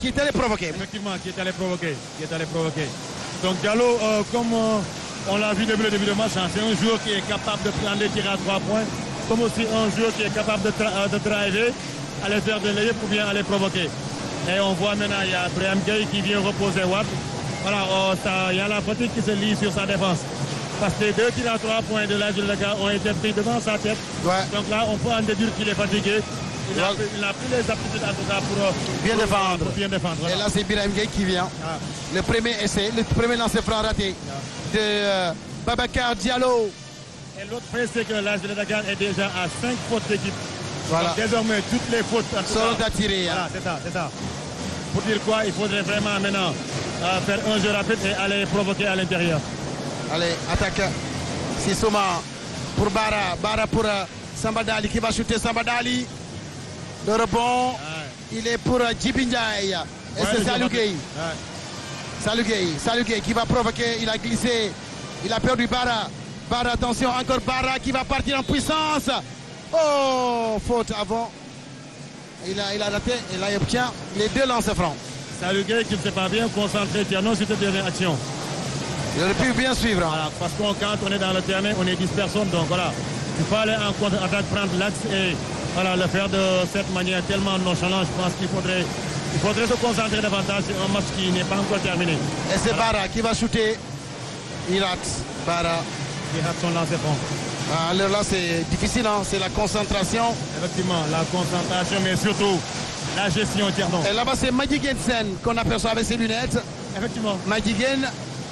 Qui est allé provoquer. Effectivement, qui est allé provoquer. Donc Diallo, comme on l'a vu depuis le début du match, hein, c'est un joueur qui est capable de prendre les tirs à 3 points, comme aussi un joueur qui est capable de driver, aller faire des layups ou bien aller provoquer. Et on voit maintenant, il y a Brahim Gueye qui vient reposer Watt. Voilà, il y a la fatigue qui se lie sur sa défense. Parce que les 2 tirs à 3 points de l'âge de Dakar ont été pris devant sa tête. Ouais. Donc là, on peut en déduire qu'il est fatigué. Il n'a plus les aptitudes en tout cas pour bien défendre. Voilà. Et là, c'est Brahim Gueye qui vient. Ah. Le premier essai, le premier lancer franc raté de Babacar Diallo. Et l'autre fait, c'est que l'âge de Dakar est déjà à 5 fautes d'équipe. Voilà. Donc, désormais, toutes les fautes seront attirées. Voilà, c'est ça. Pour dire quoi, il faudrait vraiment maintenant faire un jeu rapide et aller provoquer à l'intérieur. Allez, attaque. Sissouma pour Bara. Bara pour Samba Dali qui va shooter Samba Dali. Le rebond, il est pour Djiby Ndiaye. Et c'est Salou Gueye. Salou Gueye qui va provoquer. Il a glissé. Il a perdu Bara. Bara, attention, encore Bara qui va partir en puissance. Oh, faute avant. Il a raté. Et là, il obtient les 2 lancers francs. Salou Gueye qui ne s'est pas bien concentré, Tiano, sur cette dernière action. Il aurait pu bien suivre. Voilà, parce que quand on est dans le terrain, on est 10 personnes. Donc voilà, il faut aller en contre-attaque, prendre l'axe et voilà, le faire de cette manière tellement nonchalante. Je pense qu'il faudrait se concentrer davantage sur un match qui n'est pas encore terminé. Et c'est Bara qui va shooter. Il rate. Bara. Il rate son lancer franc. Alors là, c'est difficile, hein? C'est la concentration. Effectivement, la concentration, mais surtout la gestion Tiernon. Et là-bas, c'est Maggie Gensen qu'on aperçoit avec ses lunettes. Effectivement. Maggie Gen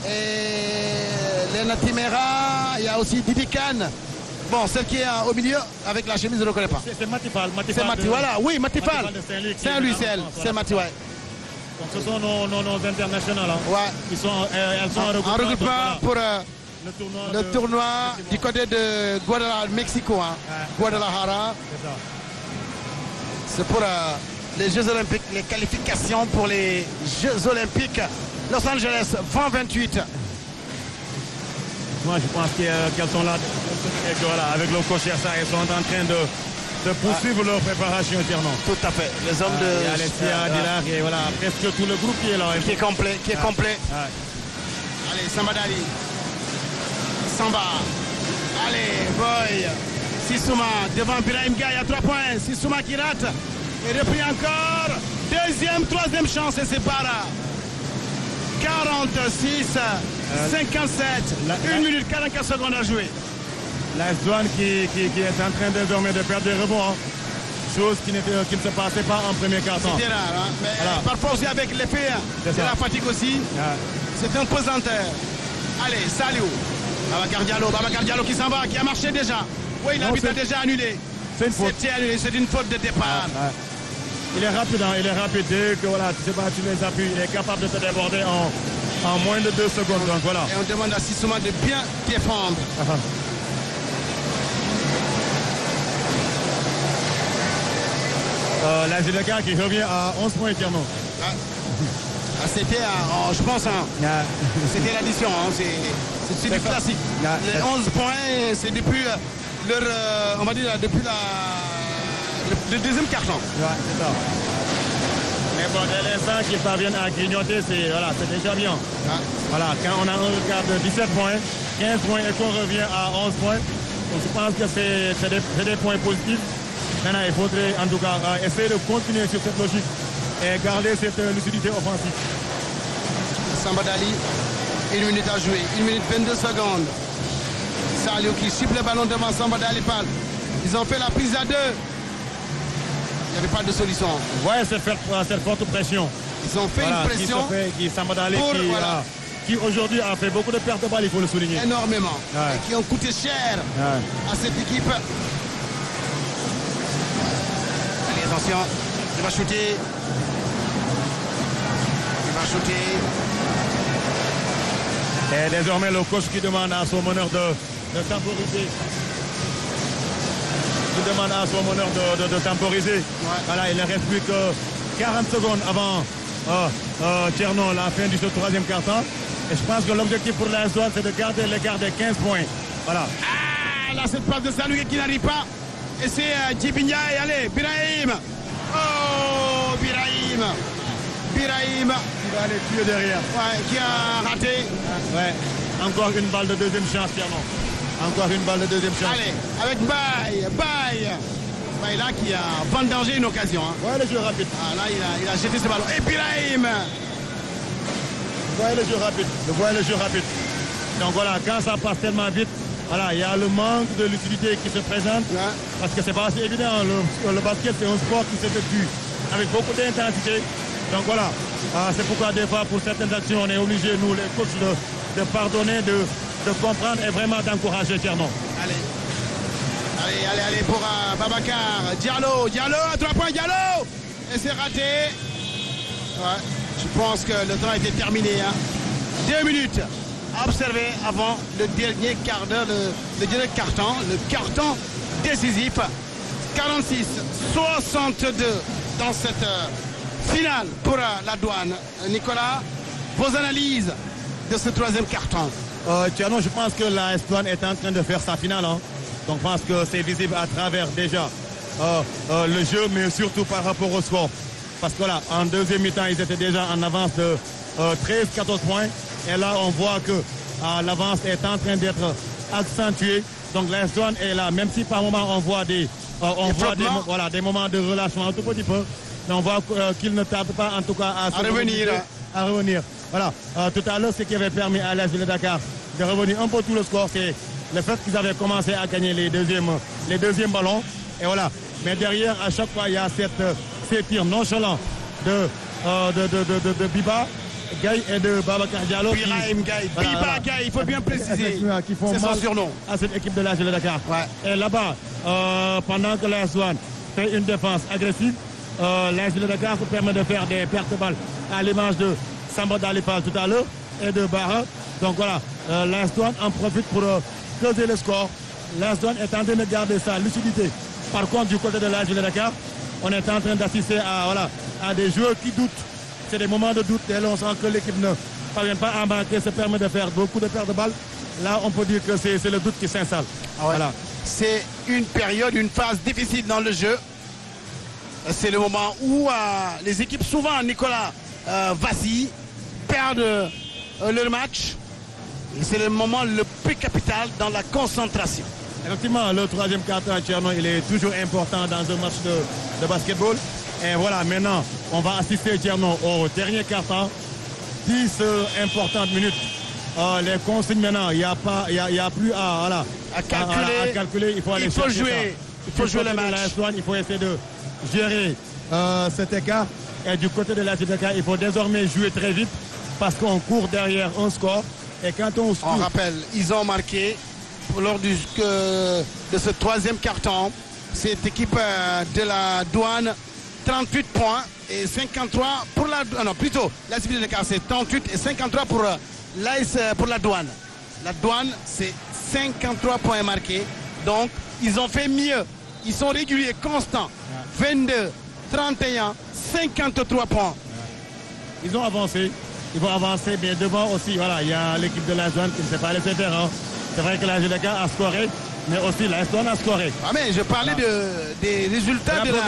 et Lena Timera. Il y a aussi Didi Khan. Bon, celle qui est au milieu avec la chemise, je ne le connais pas. C'est Matipal. C'est Mati, voilà. Oui, Matipal. Saint-Louis, c'est elle. C'est Mati, ouais. Donc ce sont nos internationales. Hein. Ouais. Elles sont en regroupement pour le tournoi du côté de Guadalajara, Mexico. Hein. Guadalajara. C'est pour les Jeux Olympiques, les qualifications pour les Jeux Olympiques. Los Angeles, 2028. Moi, je pense qu'elles sont là. Voilà, avec le coach Yassa, elles sont en train de poursuivre leur préparation entièrement. Tout à fait. Les hommes de Alessia, Dilar et voilà, presque tout le groupe qui est là. Qui est complet. Allez, Samba Dali. Samba. Allez, boy. Sissouma devant Brahim Gueye à 3 points. Sissouma qui rate. Et repris encore. Deuxième, troisième chance et c'est Bara. 46, 57, 1 minute 44 secondes à jouer. La Douane qui est en train désormais de perdre des rebonds. Hein. Chose qui ne se passait pas en premier quart-temps. C'était rare, hein? Mais voilà. Parfois aussi avec l'effet de la fatigue aussi. C'est un pesanteur. Allez, salut. Babacar Diallo qui s'en va, qui a marché déjà. Oui, l'arbitre a déjà annulé. C'est une faute de départ. Il est rapide, hein? Il est rapide. Dès que voilà, tu sais pas, tu les appuies, il est capable de se déborder en moins de 2 secondes. Donc, voilà. Et on demande à Sissouma de bien défendre. La Zidaka qui revient à 11 points éternellement. C'était, je pense, c'était l'addition. Hein, c'est du classique. Les 11 points, c'est depuis on va dire, depuis le deuxième carton. Ouais, c'est ça. Mais bon, dès l'instant qu'ils parviennent à grignoter, c'est déjà bien. Voilà, quand on a un regard de 17 points, 15 points et qu'on revient à 11 points, donc je pense que c'est des points positifs. Maintenant, il faudrait en tout cas essayer de continuer sur cette logique et garder cette lucidité offensive. Samba Dali, 1 minute à jouer, 1 minute 22 secondes. Salou qui chipe le ballon devant Samba Dali parle. Ils ont fait la prise à 2. Il n'y avait pas de solution. Ouais, cette forte pression. Ils ont fait une pression. Samba Dali qui aujourd'hui a fait beaucoup de pertes de balles, il faut le souligner. Énormément. Ouais. Et qui ont coûté cher à cette équipe. Allez, attention. Il va shooter. Et désormais, le coach qui demande à son meneur de temporiser. Il demande à son meneur de temporiser. Ouais. Voilà, il ne reste plus que 40 secondes avant Tiernon, la fin du 3e quart-temps. Et je pense que l'objectif pour la zone, c'est de garder l'écart de 15 points. Voilà. Ah, là, cette passe de Salou qui n'arrive pas. Et c'est Djiby Ndiaye. Allez, Birahim. Oh, Birahim. Birahim. Qui va aller tuer derrière. Ouais, qui a raté. Ouais. Encore une balle de deuxième chance, Tierno. Encore une balle de deuxième chance. Allez, avec Baye. Baye là qui a vendangé une occasion. Hein. Ouais, le jeu rapide. Ah, là, il a jeté ce ballon. Et Birahim. Voyez le jeu rapide. Voyez le jeu rapide. Donc voilà, quand ça passe tellement vite, voilà, il y a le manque de l'utilité qui se présente. Ouais. Parce que c'est pas assez évident. Le basket, c'est un sport qui s'effectue avec beaucoup d'intensité. Donc voilà, c'est pourquoi des fois, pour certaines actions, on est obligé, nous, les coachs, de pardonner, de comprendre et vraiment d'encourager Tierno. Allez, pour Babacar. Diallo, à 3 points, Diallo. Et c'est raté. Ouais, je pense que le temps était terminé. Hein. 2 minutes à observer avant le dernier quart d'heure, le dernier carton, le carton décisif. 46-62 dans cette finale pour la Douane. Nicolas, vos analyses de ce troisième carton? Tierno, je pense que la Douane est en train de faire sa finale. Hein. Donc je pense que c'est visible à travers déjà le jeu, mais surtout par rapport au score. Parce que là, en deuxième mi-temps, ils étaient déjà en avance de 13-14 points. Et là, on voit que l'avance est en train d'être accentuée. Donc la Douane est là, même si par moment on voit des moments de relâchement un tout petit peu. Mais on voit qu'il ne tarde pas en tout cas à revenir. Voilà. Tout à l'heure, ce qui avait permis à l'As de Dakar de revenir un peu tout le score, c'est le fait qu'ils avaient commencé à gagner les deuxièmes ballons. Et voilà. Mais derrière, à chaque fois, il y a ces tirs nonchalants de Biba Gaye et de Babacar Diallo. Birahim Gaye. Voilà, Biba Gaye, il faut bien préciser. Qui font c'est mal son surnom. à cette équipe de l'As de Dakar. Ouais. Et là-bas, pendant que l'As Douane fait une défense agressive, l'As de Dakar permet de faire des pertes de balles à l'image de Samba Dalipal tout à l'heure et de Barra. Donc voilà, l'As Douane en profite pour creuser le score. L'As Douane est en train de garder sa lucidité. Par contre, du côté de l'As de Dakar, on est en train d'assister à des joueurs qui doutent. C'est des moments de doute. Et là, on sent que l'équipe ne parvient pas à marquer, se permet de faire beaucoup de pertes de balles. Là, on peut dire que c'est le doute qui s'installe. Ah ouais. Voilà. C'est une période, une phase difficile dans le jeu. C'est le moment où les équipes, souvent, Nicolas, vacillent, perdent leur match. Et c'est le moment le plus capital dans la concentration. Effectivement, le troisième carton à Tierno, il est toujours important dans un match de basketball. Et voilà, maintenant, on va assister Tierno au dernier carton. 10 importantes minutes. Les consignes maintenant, il n'y a plus à calculer. Il faut aller jouer. Il faut jouer le match. Il faut essayer de gérer cet écart. Et du côté de la Dakar, il faut désormais jouer très vite parce qu'on court derrière un score. Et quand on rappelle, ils ont marqué lors de ce troisième carton, cette équipe de la Douane, 38 points et 53 pour la Douane. Non, plutôt, l'AS de Dakar, c'est 38 et 53 pour pour la Douane. La Douane, c'est 53 points marqués. Donc, ils ont fait mieux. Ils sont réguliers, constants. 22, 31, 53 points. Ils ont avancé. Ils vont avancer, mais devant aussi, voilà, il y a l'équipe de la Douane qui ne s'est pas laissé faire. Hein. C'est vrai que la Dakar a scoré, mais aussi la Douane a scoré. Ah mais je parlais des résultats de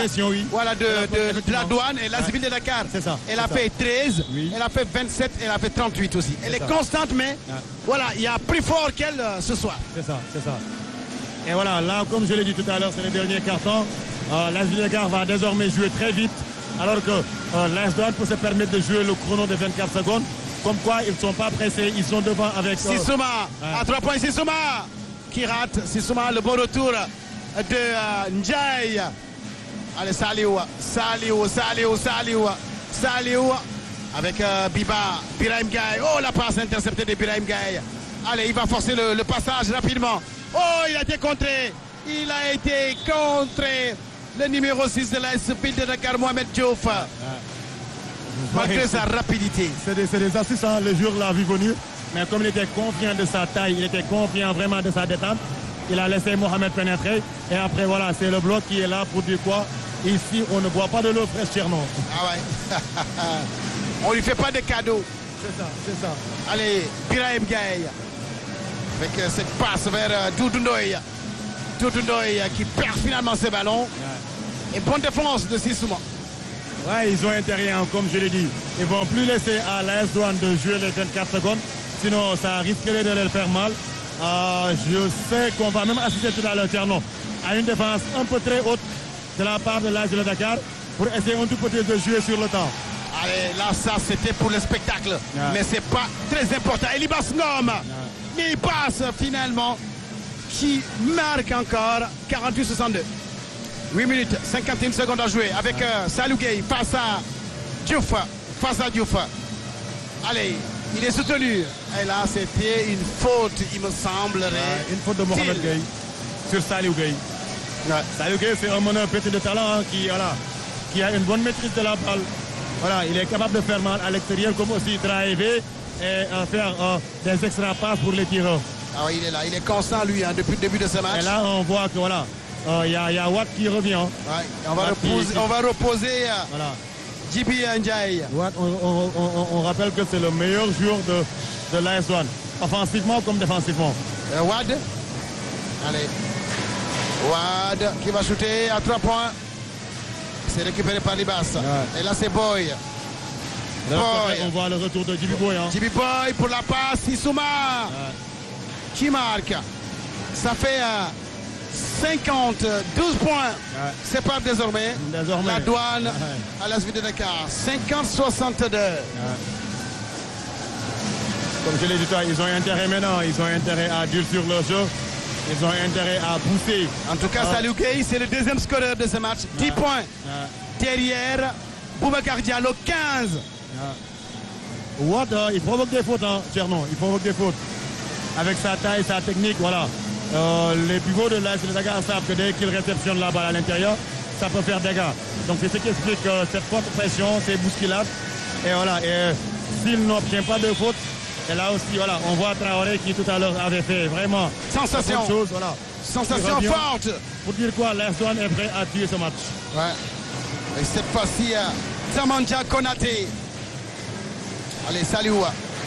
la Douane et la Civile de Dakar. C'est ça. Elle a fait 13, elle a fait 27, elle a fait 38 aussi. Elle est constante, mais voilà, il y a plus fort qu'elle ce soir. C'est ça. Et voilà, là, comme je l'ai dit tout à l'heure, c'est le dernier carton. La Civile de Dakar va désormais jouer très vite. Alors que l'AS Douane peut se permettre de jouer le chrono de 24 secondes. Comme quoi, ils ne sont pas pressés. Ils sont devant avec... Sissouma, à 3 points, Sissouma qui rate. Sissouma, le bon retour de Ndiaye. Allez, Saliou avec Birahim Gaye. Oh, la passe interceptée de Birahim Gaye. Allez, il va forcer le passage rapidement. Oh, il a été contré. Le numéro 6 de l'AS de Dakar, Mohamed Diouf. Malgré sa rapidité. C'est des assistants, le jour l'a vu venir. Mais comme il était confiant de sa taille, il était confiant vraiment de sa détente, il a laissé Mohamed pénétrer. Et après, voilà, c'est le bloc qui est là pour dire quoi. Ici, on ne boit pas de l'eau fraîche, Tierno. Ah ouais. On lui fait pas de cadeaux. C'est ça. Allez, Birahim Gaye. Avec cette passe vers Doudou Ndoye. Doudou Ndoye qui perd finalement ses ballons. Et bonne défense de Sissouma. Ouais, ils ont intérêt, hein, comme je l'ai dit. Ils vont plus laisser à l'AS Douanes de jouer les 24 secondes. Sinon, ça risquerait de leur faire mal. Je sais qu'on va même assister tout à l'heure, Tierno, à une défense un peu très haute de la part de l'AS de Dakar pour essayer un tout petit de jouer sur le temps. Allez, là, ça, c'était pour le spectacle. Mais c'est pas très important. Elibas Ngom, il passe finalement, qui marque encore 48-62. 8 minutes, 51 secondes à jouer avec Salou Gueye face à Diouf. Allez, il est soutenu. Et là, c'était une faute, il me semblerait. Une faute de Mohamed Gueye sur Salou Gueye. Ouais. Salou Gueye, c'est un meneur petit de talent, hein, qui a une bonne maîtrise de la balle. Voilà, il est capable de faire mal à l'extérieur, comme aussi driver et faire des extra passes pour les tireurs. Ah oui, il est là, il est constant lui, hein, depuis le début de ce match. Et là, on voit que voilà, il y a Watt qui revient. Ouais, on va reposer voilà. Djibi Ndiaye. Watt, on rappelle que c'est le meilleur joueur de l'AS Douanes, offensivement comme défensivement. Wad. Allez. Wad qui va shooter à 3 points. C'est récupéré par Libas. Ouais. Et là, c'est Boy. On voit le retour de Djibi Boy. Hein. Djibi Boy pour la passe. Issouma qui marque. Ça fait 12 points. Ouais. C'est pas désormais la Douane à l'AS de Dakar. 50-62. Ouais. Comme je l'ai dit, ils ont intérêt maintenant. Ils ont intérêt à durcir leur jeu. Ils ont intérêt à pousser. En tout cas, Salou Gueye, c'est le deuxième scoreur de ce match. 10 points. Derrière, Boubacar Diallo, 15. Watt, il provoque des fautes, hein, Tierno. Il provoque des fautes. Avec sa taille, sa technique, voilà. Les pivots de l'AS de Dakar savent que dès qu'ils réceptionnent la balle à l'intérieur, ça peut faire dégâts. Donc c'est ce qui explique cette forte pression, ces bousculades. Et voilà, s'il n'obtient pas de faute, et là aussi, voilà, on voit Traoré qui tout à l'heure avait fait vraiment sensation. Chose, voilà. Sensation forte. Pour dire quoi, l'AS Douanes est prêt à tuer ce match. Ouais. Et cette fois-ci, Tamandja Konaté. Allez, Saliou.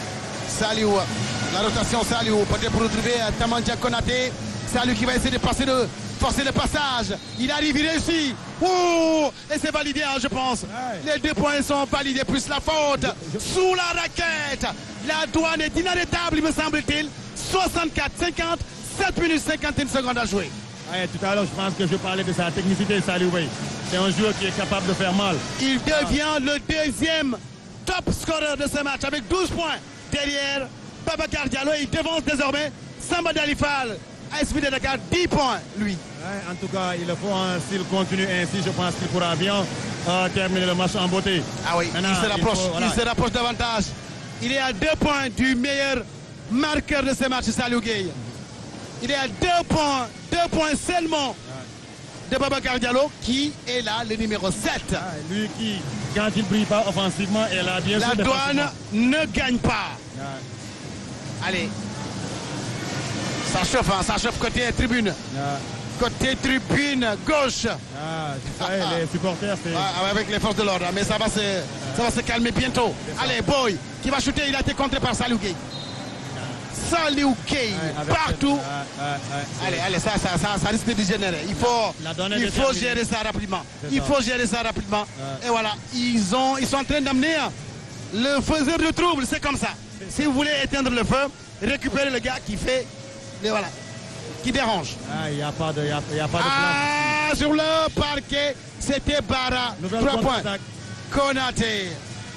La rotation Saliou. Peut-être pour retrouver Tamandja Konaté. Saliou qui va essayer de forcer le passage. Il arrive, il réussit. Oh, et c'est validé, hein, je pense. Ouais. Les 2 points sont validés, plus la faute. Sous la raquette. La Douane est inarrêtable, me semble-t-il. 64-50, 7 minutes 51 secondes à jouer. Ouais, tout à l'heure, je pense que je parlais de sa technicité, Salou Gueye. C'est un joueur qui est capable de faire mal. Il devient le deuxième top scorer de ce match avec 12 points. Derrière, Babacar Diallo, il devance désormais Samba Dalifal. AS de Dakar, 10 points, lui. Ouais, en tout cas, il le faut, hein, s'il continue ainsi, je pense qu'il pourra bien terminer le match en beauté. Ah oui, maintenant, il se rapproche davantage. Il est à 2 points du meilleur marqueur de ce match, Salou Gueye. Il est à 2 points seulement de Babacar Diallo, qui est là, le numéro 7. Lui qui, quand il ne brille pas offensivement, est là bien sûr. La Douane ne gagne pas. Allez. Ça chauffe côté tribune. Côté tribune gauche. Les supporters, c'est... avec les forces de l'ordre, mais ça va se calmer bientôt. Allez, Boy, qui va shooter, il a été contré par Salou Gueye. Salou Gueye, partout. Allez, ça risque de dégénérer. Il faut gérer ça rapidement. Et voilà, ils sont en train d'amener le faiseur de trouble, c'est comme ça. Si vous voulez éteindre le feu, récupérez le gars qui fait... Voilà, qui dérange. Il n'y a pas de place. Sur le parquet, c'était Bara. 3 points. Konaté.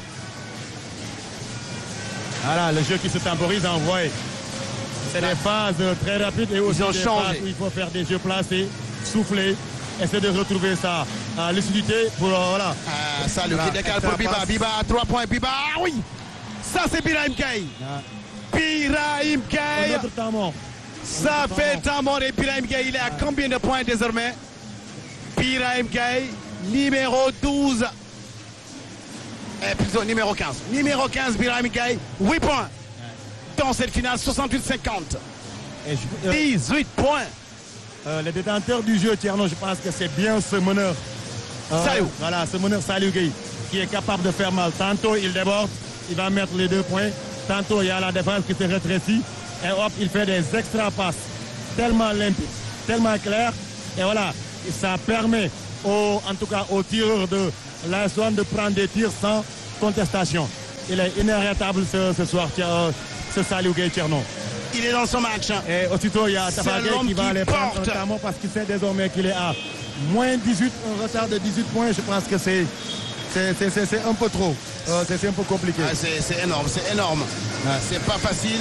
Voilà, le jeu qui se temporise en voie. C'est des phases très rapides et aussi des phases où il faut faire des jeux placés, souffler, essayer de retrouver sa lucidité pour voilà. Salou qui décale pour Biba. Biba à 3 points. Biba, oui. Ça c'est Birahim Gueye. Birahim Gueye. Ça fait temps mort et Birahim Gueye, il est à combien de points désormais? Birahim Gueye, numéro 12. Plutôt numéro 15. Numéro 15, Birahim Gueye, 8 points. Dans cette finale, 68-50. 18 points. Les détenteurs du jeu, Tierno, je pense que c'est bien ce meneur. Salou. Voilà, ce meneur Salou Gueye, qui est capable de faire mal. Tantôt, il déborde, il va mettre les 2 points. Tantôt, il y a la défense qui se rétrécit. Et hop, il fait des extra passes tellement limpides, tellement claires. Et voilà, ça permet en tout cas aux tireurs de l'AS Douanes de prendre des tirs sans contestation. Il est inarrêtable ce soir, ce Saliou Gueye Thierno. Il est dans son match. Et aussitôt, il y a Tafa Gueye qui va aller prendre notamment parce qu'il sait désormais qu'il est à moins 18, un retard de 18 points. Je pense que c'est un peu trop. C'est un peu compliqué. Ah, c'est énorme, c'est énorme. Ouais. C'est pas facile.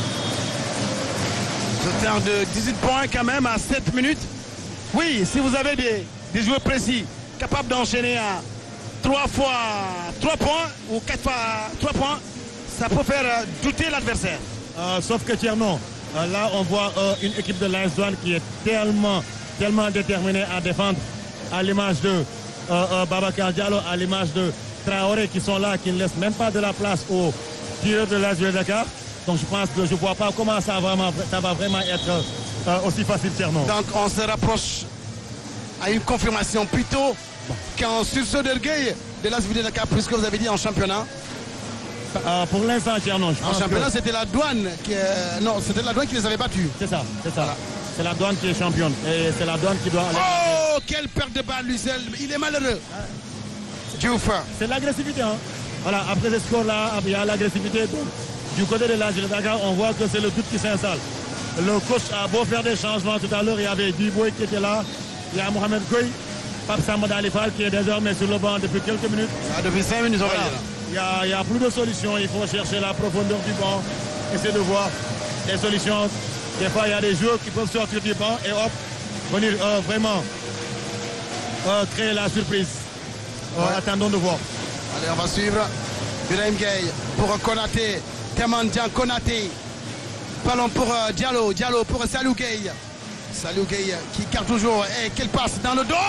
Retard de 18 points quand même à 7 minutes. Oui, si vous avez des joueurs précis, capables d'enchaîner à 3 fois 3 points ou 4 fois 3 points, ça peut faire douter l'adversaire. Sauf que Thierno, là on voit une équipe de l'AS Douanes qui est tellement déterminée à défendre, à l'image de Babacar Diallo, à l'image de Traoré qui sont là, qui ne laissent même pas de la place aux tireurs de l'AS Dakar. Donc je pense que je ne vois pas comment ça va vraiment être aussi facile, Thierno. Donc on se rapproche à une confirmation plutôt qu'en sursaut d'orgueil de l'AS Dakar, puisque vous avez dit en championnat. Pour l'instant, Thierno, je pense en championnat, c'était la Douane c'était la Douane qui les avait battus. C'est ça. Voilà. C'est la Douane qui est championne. Et c'est la Douane qui doit aller. Oh, quelle perte de balle, Lucel. Il est malheureux. Diouf. C'est l'agressivité. Hein. Voilà, après ce score-là, il y a l'agressivité. Du côté de l'AS Dakar, on voit que c'est le doute qui s'installe. Le coach a beau faire des changements tout à l'heure. Il y avait Diboy qui était là. Il y a Mohamed Goy, Pape Samba Alifal qui est désormais sur le banc depuis quelques minutes. Depuis 5 minutes, on va dire. Il y a plus de solutions. Il faut chercher la profondeur du banc. Essayer de voir les solutions. Des fois, il y a des joueurs qui peuvent sortir du banc et hop, venir vraiment créer la surprise. Attendons de voir. Allez, on va suivre. Birahim Gueye pour Konaté. Temandian Konaté. Ballon pour Diallo. Diallo pour Saliou Gueye. Saliou Gueye qui carte toujours. Et quelle passe dans le dos.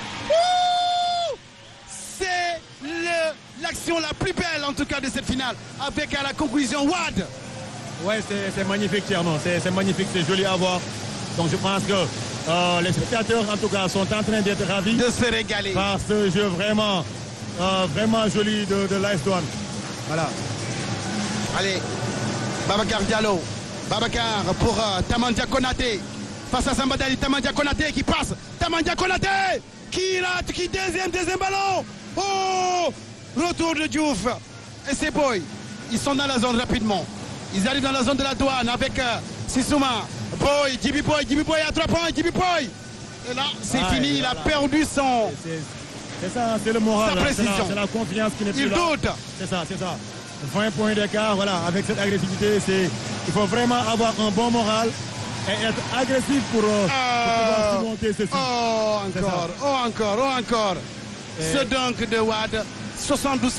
C'est l'action la plus belle en tout cas de cette finale. Avec à la conclusion Wad. Ouais, c'est magnifique, Thierno. C'est magnifique, c'est joli à voir. Donc je pense que les spectateurs en tout cas sont en train d'être ravis. De se régaler. Par ce jeu vraiment joli de l'AS Douanes. Voilà. Allez, Babacar Diallo. Babacar pour Tamandia Konaté. Face à Sambadali, Tamandia Konaté qui passe. Tamandia Konaté qui rate, qui deuxième ballon. Oh, retour de Diouf. Et c'est Boy. Ils sont dans la zone rapidement. Ils arrivent dans la zone de la Douane avec Sissouma. Boy, Djibi Boy à 3 points, Djibi Boy. Et là, c'est fini, il a perdu son... C'est ça, c'est le moral. Sa précision. C'est la confiance qui n'est plus là. Il doute. C'est ça. 20 points d'écart, voilà, avec cette agressivité, il faut vraiment avoir un bon moral et être agressif pour pouvoir surmonter ceci. Oh, encore. Ce dunk de Wad, 72-50.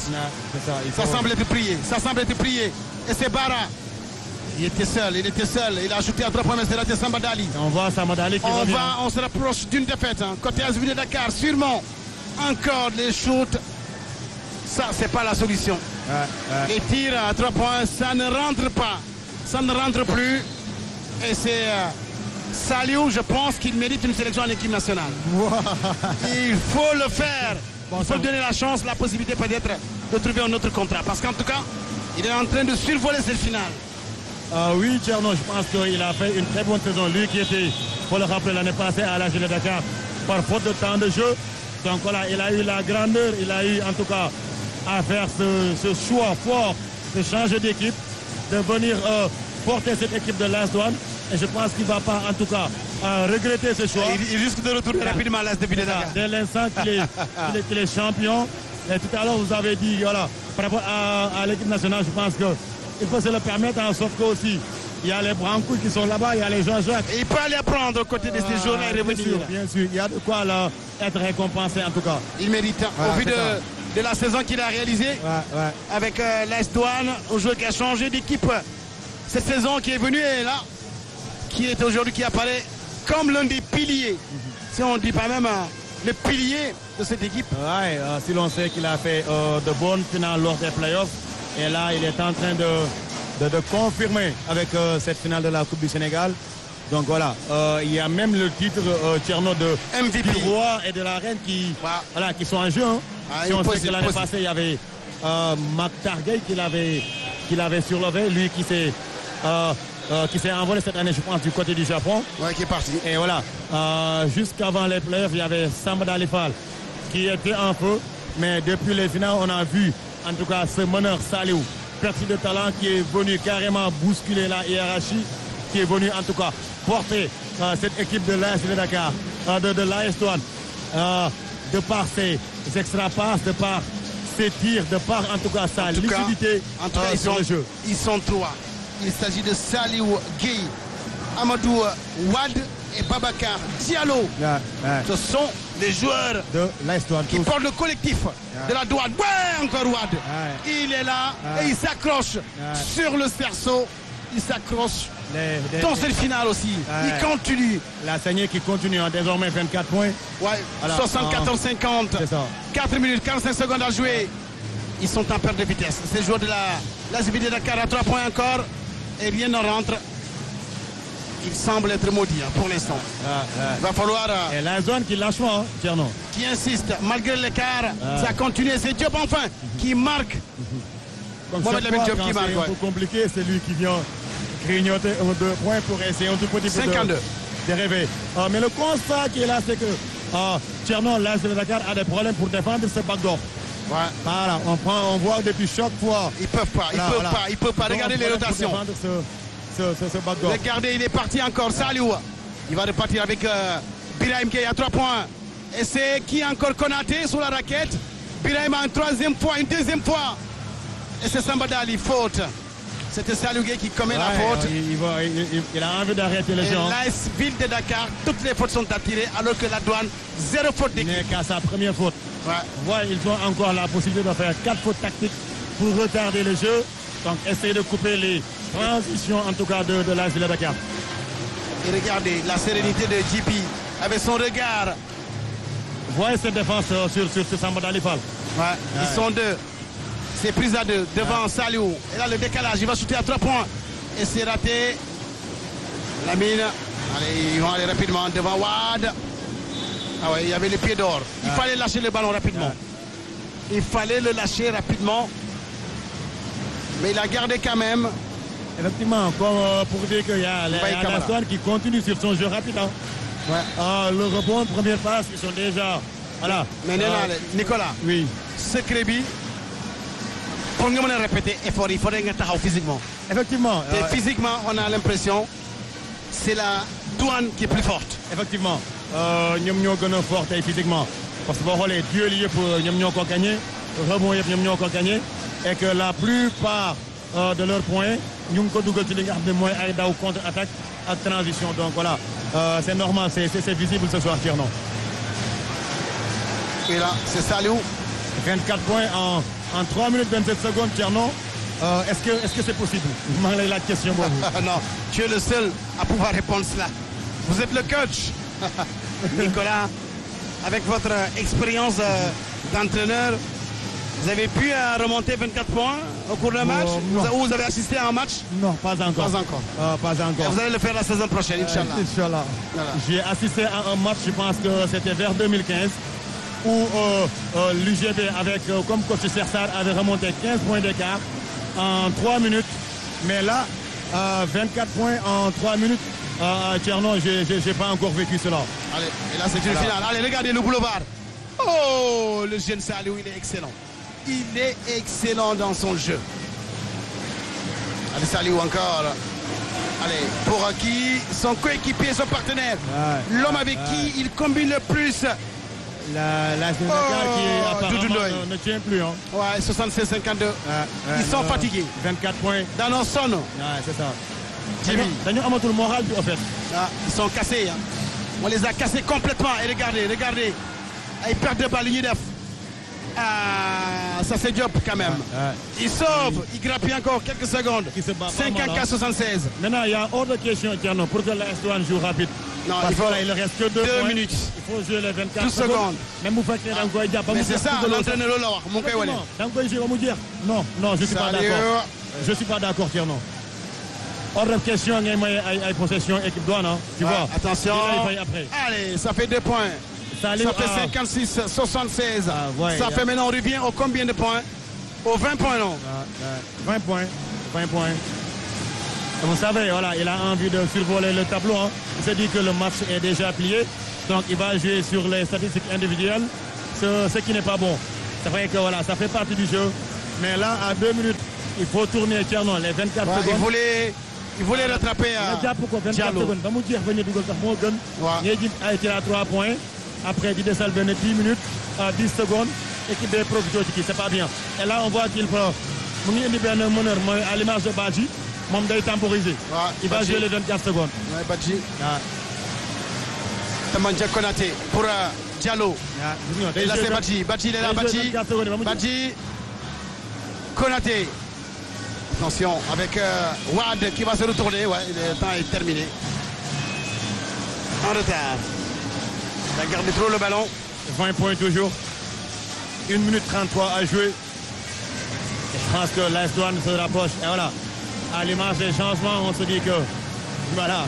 Ça semble être prié. Et c'est Bara. Il était seul. Il a ajouté à 3 points, mais c'est raté Sambadali. On voit Sambadali qui revient. On se rapproche d'une défaite. Côté AS Dakar, sûrement. Encore les shoots. Ça, c'est pas la solution. Les tirs à 3 points, ça ne rentre pas. Ça ne rentre plus. Et c'est Saliou, je pense qu'il mérite une sélection en équipe nationale. Il faut le faire. Il faut donner la chance, la possibilité peut-être de trouver un autre contrat. Parce qu'en tout cas, il est en train de survoler cette finale. Oui, Thierno, je pense qu'il a fait une très bonne saison. Lui qui était, il faut le rappeler, l'année passée à l'AS Dakar par faute de temps de jeu. Donc voilà, il a eu la grandeur, il a eu en tout cas à faire ce choix fort de changer d'équipe, de venir porter cette équipe de l'AS Douanes. Et je pense qu'il ne va pas en tout cas regretter ce choix. Il risque de retourner rapidement à l'AS Dakar. Dès l'instant qu'il est champion. Et tout à l'heure, vous avez dit, voilà, par rapport à l'équipe nationale, je pense qu'il faut se le permettre, hein, sauf qu'aussi, il y a les Brancouilles qui sont là-bas, il y a les Jean-Jacques. Il peut aller prendre aux côtés de ces joueurs et revenir. Bien sûr, il y a de quoi là, être récompensé en tout cas. Il mérite, au vu de la saison qu'il a réalisée avec l'AS Douanes, un joueur qui a changé d'équipe cette saison, qui est venu et là, qui est aujourd'hui, qui apparaît comme l'un des piliers. Si on ne dit pas même le pilier de cette équipe. Si l'on sait qu'il a fait de bonnes finales lors des playoffs, et là, il est en train de confirmer avec cette finale de la Coupe du Sénégal. Donc voilà, il y a même le titre Thierno de MVP. Du roi et de la reine qui sont en jeu. Hein. Si on sait que l'année passée, il y avait Mac Targuay qui l'avait surlevé, lui qui s'est envolé cette année, je pense, du côté du Japon. Qui est parti. Et voilà, jusqu'avant les playoffs, il y avait Samba Alifal qui était en feu. Mais depuis les finales, on a vu, en tout cas, ce meneur Saliou, petit de talent, qui est venu carrément bousculer la hiérarchie, qui est venu, en tout cas, porter cette équipe de l'AS de Dakar, de l'AS Douanes, de par ses extra-passes, de par ses tirs, de par, en tout cas, sa lucidité sur le jeu. Ils sont trois. Il s'agit de Saliou Gueye, Amadou Wad et Babacar Diallo. Ce sont les joueurs de l'AS Douanes qui portent le collectif de la Douane. Ouais, encore Wad. Il est là et il s'accroche sur le cerceau. Il s'accroche dans cette finale aussi. Il continue. La saignée qui continue, désormais 24 points. Ouais, 74-50. 4 minutes, 45 secondes à jouer. Ils sont en perte de vitesse. Ces joueurs de la SBD de Dakar à 3 points encore. Et rien ne rentre. Il semble être maudit pour l'instant. Il va falloir... et la zone qui lâche pas, Tierno. Qui insiste, malgré l'écart. Ça continue. C'est Diop enfin qui marque. Mohamed Lamine Diop qui marque. C'est un peu compliqué. C'est lui qui vient grignoter 2 points pour essayer un tout petit peu 52. De rêver. Mais le constat qui est là, c'est que Tierno, l'AS de Dakar a des problèmes pour défendre ce backdoor. Ouais. Voilà, on voit depuis chaque fois. Ils peuvent pas, ils peuvent pas. Regardez les rotations. Regardez, il est parti encore. Saliou. Il va repartir avec Birahim Gueye à 3 points. Et c'est qui encore Konaté sur la raquette. Birahim une troisième fois, une deuxième fois. Et c'est Samba Dali, faute. C'était Saliou Gueye qui commet la faute. Il a envie d'arrêter les gens. L'AS Ville de Dakar, toutes les fautes sont attirées, alors que la Douane, 0 faute d'équipe. Il n'est qu'à sa première faute. Ouais. Ils ont encore la possibilité de faire 4 fautes tactiques pour retarder le jeu. Donc, essayer de couper les transitions, en tout cas, de l'AS Ville de Dakar. Et regardez la sérénité de JP avec son regard. Voyez cette défense sur Samba Dali Fall. Ils sont deux. C'est prise à 2 devant Saliou. Et là, le décalage, il va shooter à 3 points. Et c'est raté. Lamine. Allez, ils vont aller rapidement devant Wad. Ah ouais, il y avait le pied d'or. Il fallait lâcher le ballon rapidement. Il fallait le lâcher rapidement. Mais il a gardé quand même. Effectivement, comme pour dire qu'il y a la Douane qui continue sur son jeu rapide. Le rebond, première passe, ils sont déjà... Voilà. Mais Nicolas, oui. Ce Crébi, pour nous répéter, effort, il faudrait être physiquement. Effectivement. Et physiquement, on a l'impression c'est la Douane qui est plus forte. Effectivement. Nous sommes forts physiquement. Parce que bon, les deux liés pour nous gagner, rebond nous gagner, et que la plupart de leurs points, nous avons contre-attaque à transition. Donc voilà, c'est normal, c'est visible ce soir, Tierno. Et là, c'est Saliou. 24 points en 3 minutes 27 secondes, Tierno. Est-ce que c'est possible? Je m'en ai la question pour vous. Non, tu es le seul à pouvoir répondre cela. Vous êtes le coach. Nicolas, avec votre expérience d'entraîneur, vous avez pu remonter 24 points au cours d'un match? Vous avez assisté à un match? Non, pas encore. Pas encore. Pas encore. Et vous allez le faire la saison prochaine, Inch'Allah. Inch'Allah. Voilà. J'ai assisté à un match, je pense que c'était vers 2015, où l'UGB, avec comme coach Sersar, avait remonté 15 points d'écart en 3 minutes. Mais là, 24 points en 3 minutes, Tierno, je n'ai pas encore vécu cela. Allez, et là c'est une finale. Allez, regardez le boulevard. Oh, le jeune Saliou, il est excellent. Il est excellent dans son jeu. Allez, Saliou encore. Allez, pour qui son coéquipier, son partenaire. L'homme avec qui il combine le plus. La Sénégal qui apparemment ne tient plus. Hein. Ouais, 76-52. Ils sont fatigués. 24 points. Dans nos sonnes. C'est ça. Jimmy. Nous avons tout le moral, en fait. Ils sont cassés. Hein. On les a cassés complètement. Et regardez. Ils perdent de balles. Ça c'est Diop quand même. Il sauve, il grappille encore quelques secondes. 54-76. Maintenant, il y a autre question, Tierno, pour que la S1 joue rapide. Non, il ne reste que 2 minutes. Il faut jouer les 24 secondes. Mais vous faites mais c'est ça, l'entraîneur là. Non, je ne suis pas d'accord. Je ne suis pas d'accord, Tierno. Autre question, il y a possession équipe douane. Tu vois. Attention. Allez, ça fait 2 points. Ça fait 56-76. Ça fait maintenant, on revient au combien de points? Au 20 points, non? 20 points. Vous savez, voilà, il a envie de survoler le tableau. Hein. Il s'est dit que le match est déjà plié. Donc, il va jouer sur les statistiques individuelles. ce qui n'est pas bon. C'est vrai que voilà, ça fait partie du jeu. Mais là, à 2 minutes, il faut tourner Thierno, les 24 secondes. Il voulait rattraper pourquoi 24 Diallo. secondes. Vamos dire venir du gol, a été à 3 points. Après, il descend 10 minutes, 10 secondes. Équipe de profito, c'est pas bien. Et là, on voit qu'il faut. À l'image de Badji, il est temporisé. Il va jouer les 24 secondes. Ouais, Badji. Tamandja Konaté pour Diallo. Et là, c'est Badji. Badji, il est là. Badji. Konaté. Attention, avec Wad qui va se retourner. Ouais, le temps est terminé. En retard. Il a gardé trop le ballon. 20 points toujours. 1 minute 33 à jouer. Je pense que l'AS Douanes se rapproche. Et voilà, à l'image des changements, on se dit que voilà,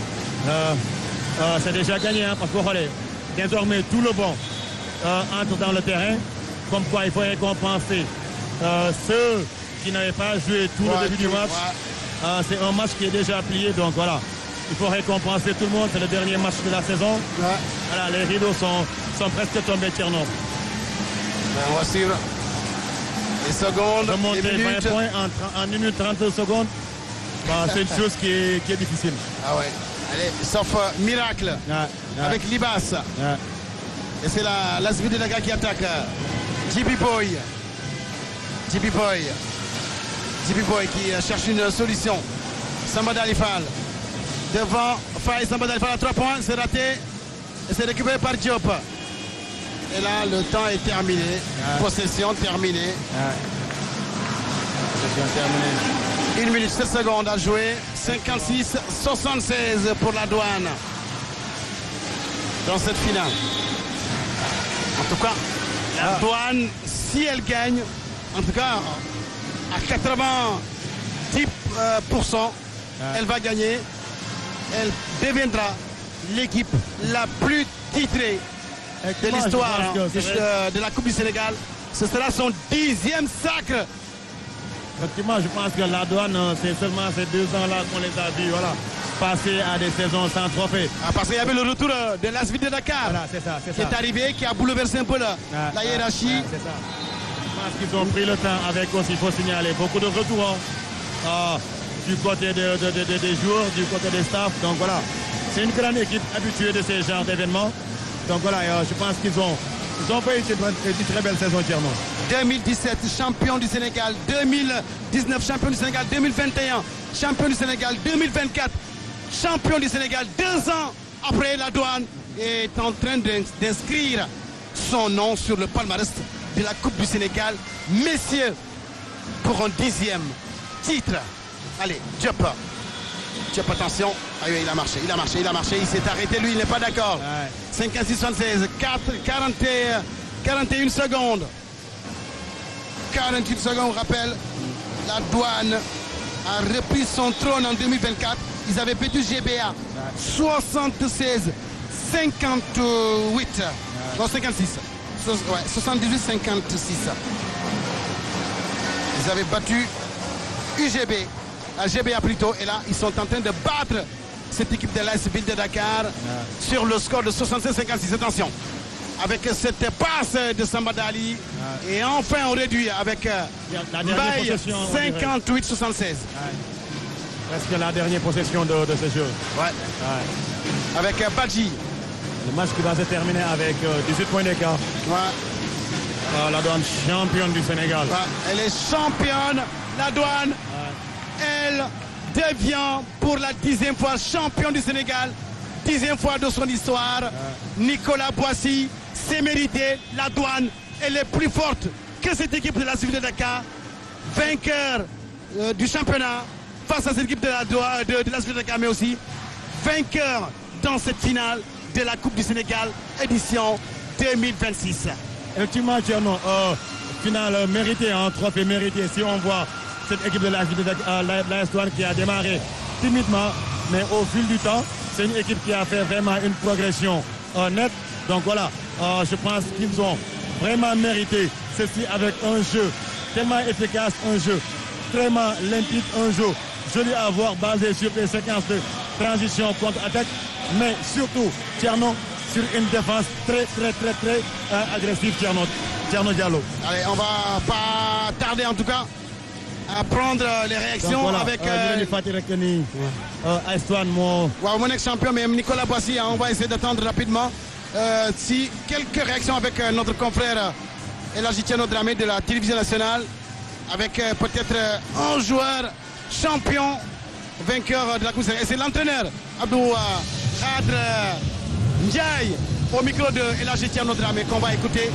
c'est déjà gagné. Hein, parce que regardez, désormais, tout le bon entre dans le terrain. Comme quoi, il faut récompenser ceux qui n'avaient pas joué tout le début du match. C'est un match qui est déjà plié. Donc voilà, il faut récompenser tout le monde. C'est le dernier match de la saison. Voilà, les rideaux sont presque tombés, Thierno. On va suivre les secondes, remonter les minutes. 20 points en 1 minute 32 secondes. C'est une chose qui est difficile. Ah ouais. Allez, sauf miracle avec Libas. Et c'est l'As Vide Dakar qui attaque. JB Boy qui cherche une solution. Samba Dalifal. Devant Faye Samba Dalifal à 3 points. C'est raté. Et c'est récupéré par Diop. Et là, le temps est terminé. Possession terminée. Possession terminée. 1 minute 7 secondes à jouer. 56-76 pour la Douane. Dans cette finale. En tout cas, la Douane, si elle gagne, en tout cas, à 90%, elle va gagner. Elle deviendra l'équipe la plus titrée de l'histoire de la Coupe du Sénégal. Ce sera son 10e sacre. Effectivement, je pense que la Douane, c'est seulement ces 2 ans-là qu'on les a vus passer à des saisons sans trophée. Parce qu'il y avait le retour de l'As Vide de Dakar qui est arrivé, qui a bouleversé un peu la hiérarchie. C'est ça. Je pense qu'ils ont pris le temps avec aussi, il faut signaler, beaucoup de retours du côté des joueurs, du côté des staffs. Donc voilà, c'est une grande équipe habituée de ces genres d'événements. Donc voilà, je pense qu'ils ont fait une très belle saison, Thierno. 2017, champion du Sénégal. 2019, champion du Sénégal. 2021, champion du Sénégal. 2024, champion du Sénégal. 2 ans après, la Douane est en train d'inscrire son nom sur le palmarès de la Coupe du Sénégal. Messieurs, pour un 10e titre. Allez, Diop. Diop, attention. Ah oui, il a marché. Il s'est arrêté, lui, il n'est pas d'accord. 56-76, 41 secondes. 48 secondes, on rappelle, la Douane a repris son trône en 2024. Ils avaient battu GBA 76, 58, non 56, 78, 56. Ils avaient battu UGB, GBA plutôt, et là ils sont en train de battre cette équipe de l'AS Ville de Dakar sur le score de 76-56. Attention. Avec cette passe de Samba Dali. Et enfin on réduit avec Mbaye 58-76. Presque la dernière possession de ce jeu. Avec Badji. Le match qui va se terminer avec 18 points d'écart. La Douane championne du Sénégal. Elle est championne. La Douane, elle devient pour la 10e fois championne du Sénégal. 10e fois de son histoire. Nicolas Boissy, c'est mérité. La Douane, elle est plus forte que cette équipe de la Ville de Dakar. Vainqueur du championnat face à cette équipe de la Ville de Dakar, mais aussi vainqueur dans cette finale de la Coupe du Sénégal, édition 2026. Effectivement, Thierno, finale méritée, un trophée mérité. Si on voit cette équipe de la Ville de Dakar, l'AS Douanes qui a démarré timidement, mais au fil du temps, c'est une équipe qui a fait vraiment une progression nette. Donc voilà, je pense qu'ils ont vraiment mérité ceci avec un jeu tellement efficace, un jeu vraiment limpide, un jeu joli à voir basé sur des séquences de transition contre-attaque. Mais surtout, Thierno, sur une défense très agressive, Thierno Diallo. Allez, on va pas tarder en tout cas à prendre les réactions. Donc, voilà, avec mon ex-champion, mais Nicolas Boissy, on va essayer d'attendre rapidement si quelques réactions avec notre confrère Elhadji Thierno Dramé de la télévision nationale, avec peut-être un joueur champion vainqueur de la course. Et c'est l'entraîneur Abdou Khadre Ndiaye au micro de Elhadji Thierno Dramé qu'on va écouter.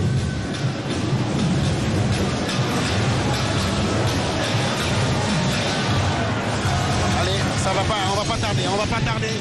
Allez, ça va pas, on va pas tarder.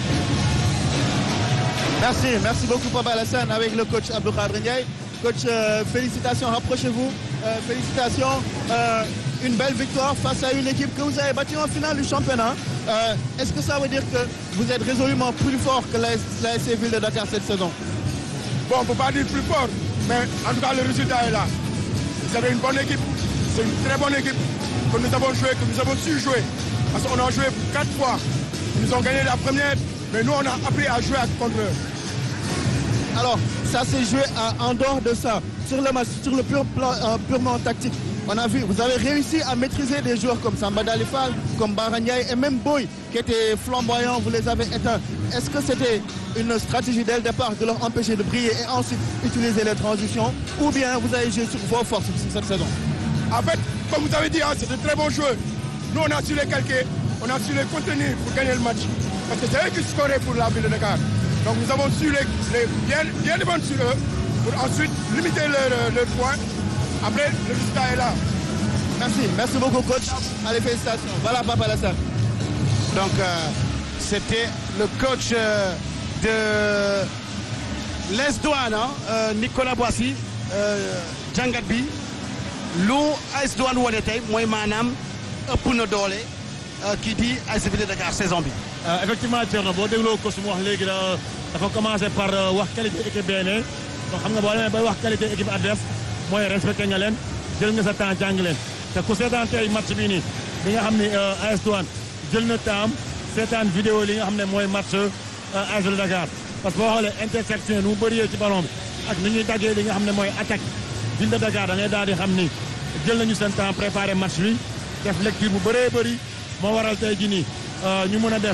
Merci beaucoup Papa Alassane avec le coach Abdou Khadre Ndiaye. Coach, félicitations, rapprochez-vous. Félicitations. Une belle victoire face à une équipe que vous avez battue en finale du championnat. Est-ce que ça veut dire que vous êtes résolument plus fort que l'ASC Ville de Dakar cette saison? Bon, on ne peut pas dire plus fort, mais en tout cas le résultat est là. Vous avez une bonne équipe, c'est une très bonne équipe que nous avons joué, que nous avons su jouer. Parce qu'on a joué 4 fois. Ils nous ont gagné la première, mais nous on a appris à jouer contre eux. Alors, ça s'est joué en dehors de ça, sur le match, sur le plan purement tactique. On a vu, vous avez réussi à maîtriser des joueurs comme Samba Dalifal, comme Bara Ndiaye et même Boy, qui était flamboyant, vous les avez éteints. Est-ce que c'était une stratégie dès le départ de leur empêcher de briller et ensuite utiliser les transitions, ou bien vous avez joué sur vos forces sur cette saison? En fait, comme vous avez dit, hein, c'est de très bons joueurs. Nous, on a su les calquer, on a su les contenir pour gagner le match. Parce que c'est eux qui scoraient pour la Ville de Dakar. Donc nous avons su bien défendre sur eux pour ensuite limiter leur points. Après, le résultat est là. Merci beaucoup coach. Allez, félicitations. Voilà Papa Alassane. Donc c'était le coach de l'AS Douanes, Nicolas Boissy, jàngat bi lu AS Douanes wane tey mooy maanaam ëpp na doole kii di AS Ville de Dakar saison bi. Effectivement Thierno boo dégloo ko su ma wax léegi dafa commencé par wax qualité équipe BNE donc xam nga boo demee bay wax qualité équipe adverse mooy respecté nga leen jël nga sa temps jàng leen te ku seetaan tey match bii nii li nga xam ne AS Douanes jël na temps seetaan vidéo li nga xam ne mooy match AS Ville de Dakar parce que boo xoolee intersection nu mu bëriyee ci ballon bi ak ni ñuy daggee li nga xam ne mooy attaque Ville de Dakar da ngay daal di xam ni jël nañu seen temps préparé match bi def lecture bu bëree bëri moo waral tey jii nii ñu mën a def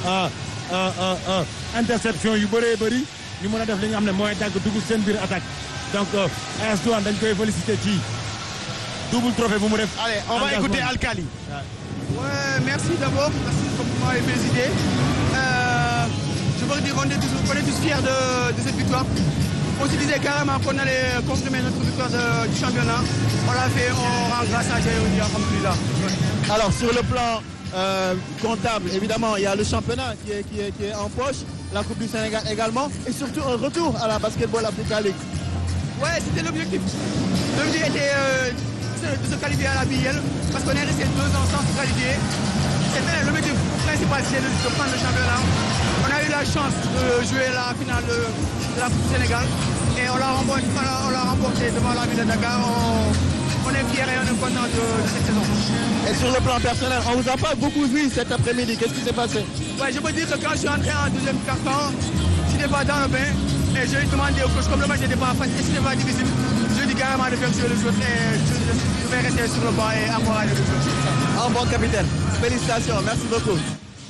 interception yu bëree bëri ñu mën a def li nga xam ne mooy dagg dugg seen biir attaque donc AS Douanes dañ koy féliciter ci double trophée bu mu def. Allez, on va écouter Alkali. Ouais, merci d'abord, merci pour m'avoir félicité. Je veux dire qu'on est tous fiers de cette victoire. On se disait carrément qu'on allait confirmer notre victoire du championnat. On l'a fait, on rend grâce à Dieu aujourd'hui, alhamdoulilah. Alors sur le plan comptable, évidemment, il y a le championnat qui est en poche, la Coupe du Sénégal également, et surtout un retour à la Basketball Africa League. Ouais, c'était l'objectif. L'objectif était de se qualifier à la BIL, parce qu'on est resté 2 ans sans se qualifier. C'était l'objectif principal, c'est de prendre le championnat. On a eu la chance de jouer la finale de la Coupe du Sénégal, et on l'a remporté devant la ville de Dakar. On est fiers et on est contents de cette saison. Et sur le plan personnel, on vous a pas beaucoup vu cet après-midi. Qu'est-ce qui s'est passé? Ouais, je peux dire que quand je suis entré en deuxième quart-temps, j'étais pas dans le bain. Et je lui ai demandé au coach, comme le match n'était pas facile, c'était pas difficile, je lui ai dit carrément de faire jouer le jeu. Et je vais rester sur le banc et encourager le jeu. Un bon capitaine. Félicitations. Merci beaucoup.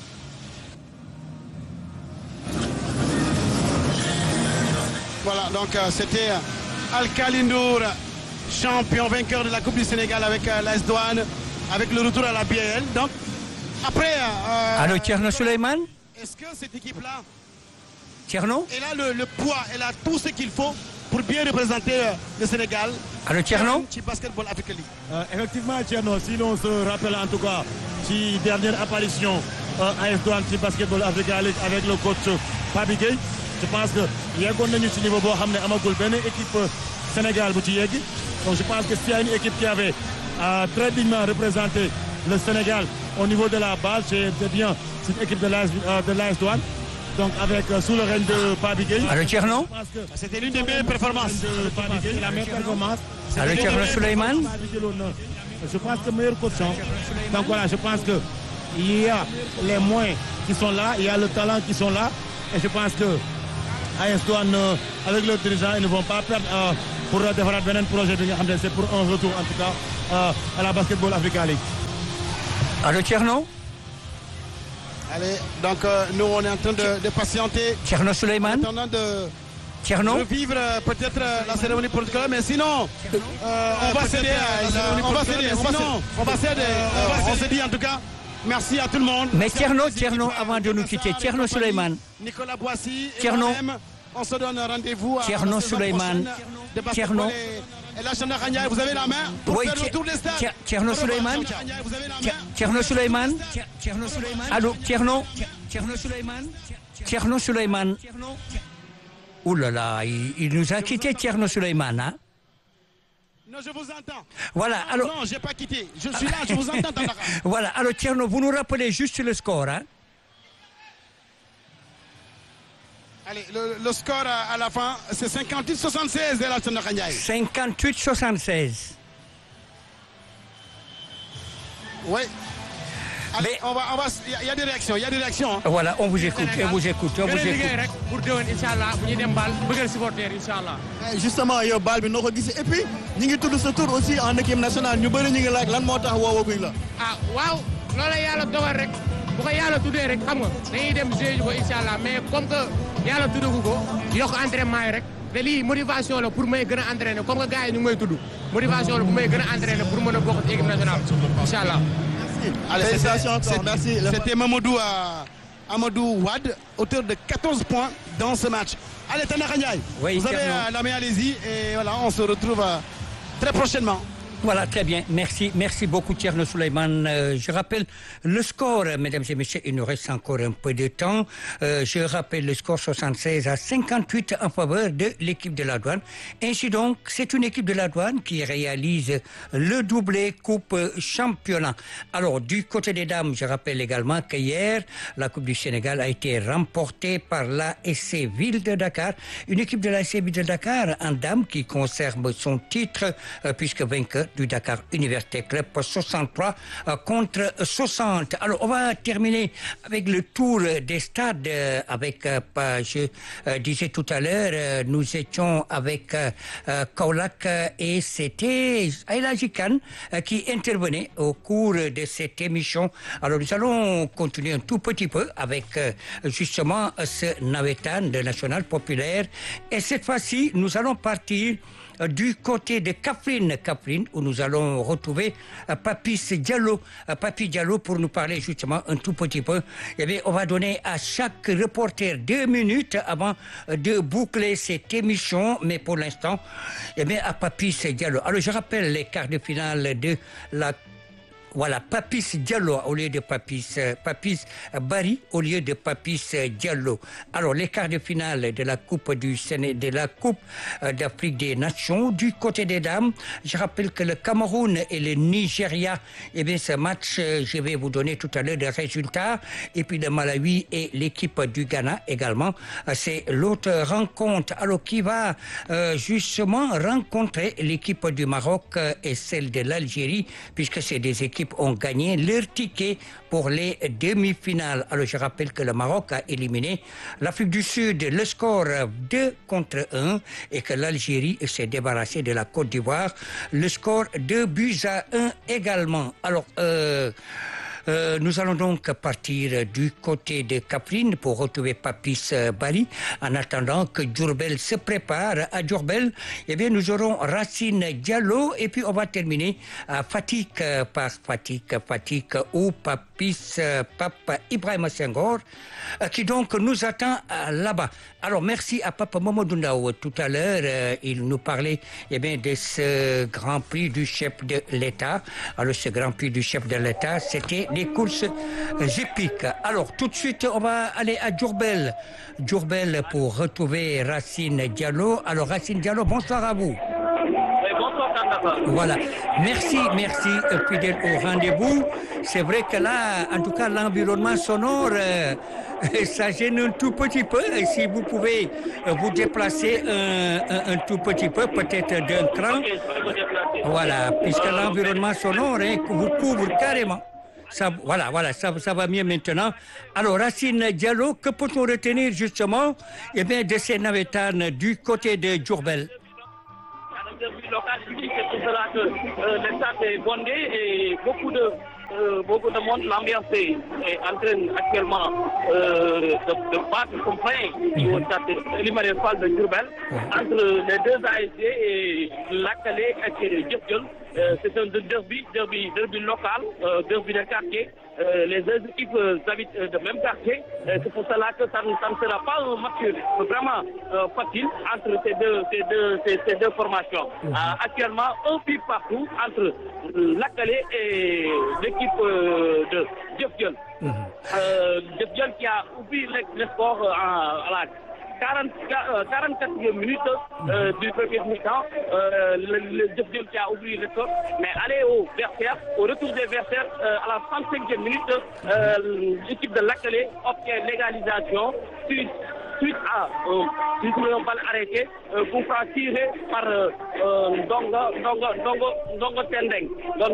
Voilà, donc c'était Alkali Ndour, champion vainqueur de la Coupe du Sénégal avec l'AS Douanes, avec le retour à la BAL. Donc, après... Allô, Thierno Souleymane? Est-ce que cette équipe-là, Thierno? elle a le poids, elle a tout ce qu'il faut pour bien représenter le Sénégal? Allô, Thierno? Ci Basketball Africa League. Effectivement, Thierno, si l'on se rappelle en tout cas, si dernière apparition AS Douanes ci Basketball Africa League avec le coach Papi Gueye, je pense que yeggoon nañu ci niveau boo xam ne amagul benn équipe Sénégal bu ci yegg. Donc je pense que s'il y a une équipe qui avait très dignement représenté le Sénégal au niveau de la base, c'est bien cette équipe de l'AS Douanes. Donc avec sous le règne de Papi Gueye. Allô, Thierno? C'était l'une des meilleures performances de Papi Gueye, la meilleure performance. Allô, Thierno Souleymane? Je pense que meilleur coach. Donc voilà, je pense que il y a les moyens qui sont là, il y a le talent qui sont là, et je pense que AS Douanes avec le dirigeant ils ne vont pas perdre pour defaraat beneen projet bi nga xam ne c'est pour un retour en tout cas à la Basketball Africa League. Allô Thierno. Allez, donc nous on est en train de patienter. Thierno Souleymane. En attendant de Thierno. revivre peut-être la cérémonie politique, mais sinon on va céder à la cérémonie politique. Sinon on va céder. On se dit en tout cas merci à tout le monde. Mais Thierno, avant de nous quitter, Thierno Souleymane. Nicolas Boissy et Thierno. moi-même, on se donne rendez-vous à Thierno la saison Souleymane. prochaine de basketball. Thierno. Et là, Chanda Ragnaï, vous avez la main pour Oui, faire le tour des stades. Thierno Souleymane. Vous avez la main. Thierno Souleymane. Allô, Thierno. Thierno Souleymane. Ouh là là, il nous a quitté Thierno Souleymane, hein? Non, je vous entends. Voilà, alors. Non, je n'ai pas quitté. Je suis là, je vous entends. Tandaka. Voilà, alors Thierno, vous nous rappelez juste le score, hein? Allez, le score à la fin, c'est 58-76 de la Chanda Ragnaï. 58-76. Oui. Allez, Mais- on va, il y a des réactions, il y a des réactions. Hein. Voilà, on vous écoute, on vous écoute. rek pour déwén incha allah bu ñuy dem baal bëggal supporter incha allah. Justement yow baal bi noo ko gisee et puis ñu ngi tudd sa tur aussi en équipe nationale ñu bëri ñu ngi laaj lan moo tax woowaguñ la. ah waaw loolu la yàlla dogal rek bu ko yàlla tuddee rek xam nga dañuy dem jouer ji ko incha allah mais comme que yàlla tuddagu ko yokk entraînement yi rek te lii motivation la pour may gën a entraîner comme que gars yi ñu ngi may tudd motivation la pour may gën a entraîner pour mën a bokk ci équipe nationale incha allah. Allez, Félicitations encore, merci. C'était Amadou Wad, auteur de 14 points dans ce match. Allez, Tanda Ragnaï, Oui, vous avez Thierno. la main, allez-y. Et voilà, on se retrouve très prochainement. Voilà, très bien. Merci beaucoup Thierno Souleymane. Je rappelle le score, mesdames et messieurs, il nous reste encore un peu de temps. Je rappelle le score 76-58 en faveur de l'équipe de la Douane. Ainsi donc, c'est une équipe de la Douane qui réalise le doublé Coupe Championnat. Alors, du côté des dames, je rappelle également qu'hier, la Coupe du Sénégal a été remportée par la SC Ville de Dakar. Une équipe de la SC Ville de Dakar en dames qui conserve son titre puisque vainqueur du Dakar Université Club 63 contre 60. Alors, on va terminer avec le tour des stades avec, je disais tout à l'heure, nous étions avec Kaolack et c'était Aïla Jikan qui intervenait au cours de cette émission. Alors, nous allons continuer un tout petit peu avec justement ce navetan de National Populaire. Et cette fois-ci, nous allons partir du côté de Kaffrine, où nous allons retrouver Papis Diallo. Papi Diallo pour nous parler justement un tout petit peu. Eh bien, on va donner à chaque reporter 2 minutes avant de boucler cette émission. Mais pour l'instant, eh bien, à Papis Diallo. Alors, je rappelle les quarts de finale de la... Voilà, Papis Diallo au lieu de Papis Barry au lieu de Papis Diallo. Alors, les quarts de finale de la Coupe du Sénégal, de la Coupe d'Afrique des Nations. Du côté des dames, je rappelle que le Cameroun et le Nigeria, eh bien, ce match, je vais vous donner tout à l'heure des résultats. Et puis le Malawi et l'équipe du Ghana également. C'est l'autre rencontre. Alors, qui va justement rencontrer l'équipe du Maroc et celle de l'Algérie, puisque c'est des équipes ont gagné leur ticket pour les demi-finales. Alors, je rappelle que le Maroc a éliminé l'Afrique du Sud, le score 2-1, et que l'Algérie s'est débarrassée de la Côte d'Ivoire, le score 2-1 également. Alors, nous allons donc partir du côté de Kaffrine pour retrouver Papis Barry. En attendant que Diourbel se prépare à Diourbel, eh bien, nous aurons Racine Diallo et puis on va terminer à Fatick par Fatick où Pape Ibrahima Senghor qui donc nous attend là-bas. Alors, merci à Papa Mamadou Ndao. Tout à l'heure, il nous parlait eh bien, de ce Grand Prix du chef de l'État. Alors, ce Grand Prix du chef de l'État, c'était les courses épiques. Alors, tout de suite, on va aller à Diourbel. Diourbel pour retrouver Racine Diallo. Alors, Racine Diallo, bonsoir à vous. Voilà. Merci, fidèle au rendez-vous. C'est vrai que là, en tout cas, l'environnement sonore, ça gêne un tout petit peu. Et si vous pouvez vous déplacer un tout petit peu, peut-être d'un cran. Voilà, puisque l'environnement sonore vous couvre carrément. Voilà, ça va mieux maintenant. Alors, Racine Diallo, que peut-on retenir justement de ces navétanes du côté de Diourbel? Local ici, c'est pour cela que le stade est bondé et beaucoup de monde. L'ambiance est en train actuellement de battre son plein au stade Ely Manel Fall de Diourbel entre les deux ASC et Lakalee et Dieuppeul. C'est un derby local, derby de quartier. Les deux équipes habitent le même quartier. C'est pour cela que ça ne sera pas un match vraiment facile entre ces deux formations. Actuellement, un but partout entre Lakalee et l'équipe de Dieuppeul. Dieuppeul qui a oublié le score à la 44e minute du premier mi-temps. Le Dieuppeul qui a oublié le score, mais aller au retour des versaires, à la 35e minute, l'équipe de Lakalee obtient l'égalisation suite à une balle arrêtée, coup franc tiré par Ndongo Tendeng.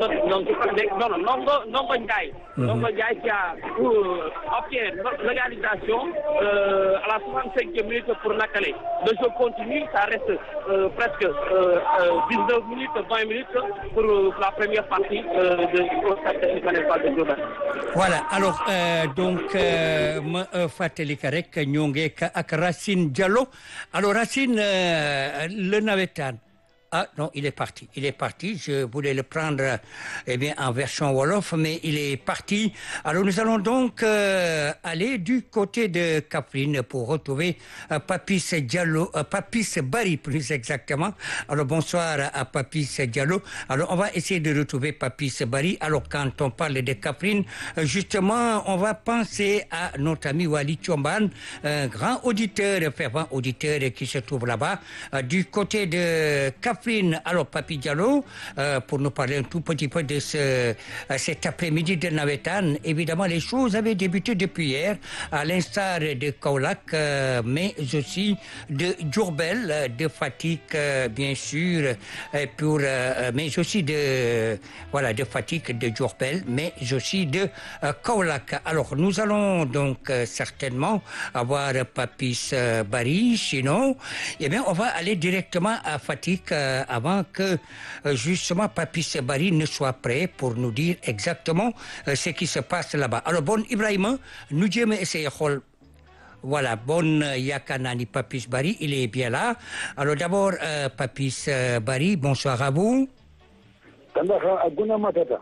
Ndongo Ndiaye qui a obtient l'égalisation à la 65e minute pour Lakalee. Le jeu continue, ça reste presque 19 minutes, 20 minutes pour la première partie de Diourbel. Voilà, alors donc ma fàttali ka rek ñoo ngi ak Racine Diallo. Alors Racine, le navétane. Ah non, il est parti. Je voulais le prendre en version Wolof, mais il est parti. Alors nous allons donc aller du côté de Kaffrine pour retrouver Papis Diallo, Papis Barry plus exactement. Alors bonsoir à Papis Diallo. Alors on va essayer de retrouver Papis Barry. Alors quand on parle de Kaffrine, justement, on va penser à notre ami Wali Tchomban, un grand auditeur, fervent auditeur qui se trouve là-bas, du côté de Kaffrine. Alors, Papi Diallo, pour nous parler un tout petit peu de cet après-midi de navétane, évidemment, les choses avaient débuté depuis hier, à l'instar de Kaolack, mais aussi de Diourbel, de Fatick, bien sûr, mais aussi de Fatick, de Diourbel, mais aussi de Kaolack. Alors, nous allons donc certainement avoir Papis Barry, sinon, on va aller directement à Fatick avant que justement Papis Barry ne soit prêt pour nous dire exactement ce qui se passe là-bas. Alors bon Ibrahima, nous jéem a essayer xool. Voilà, bon yaakaar naa ni Papis Barry, il est bien là. Alors d'abord Papis Barry, bonsoir à vous. Aguna Matata.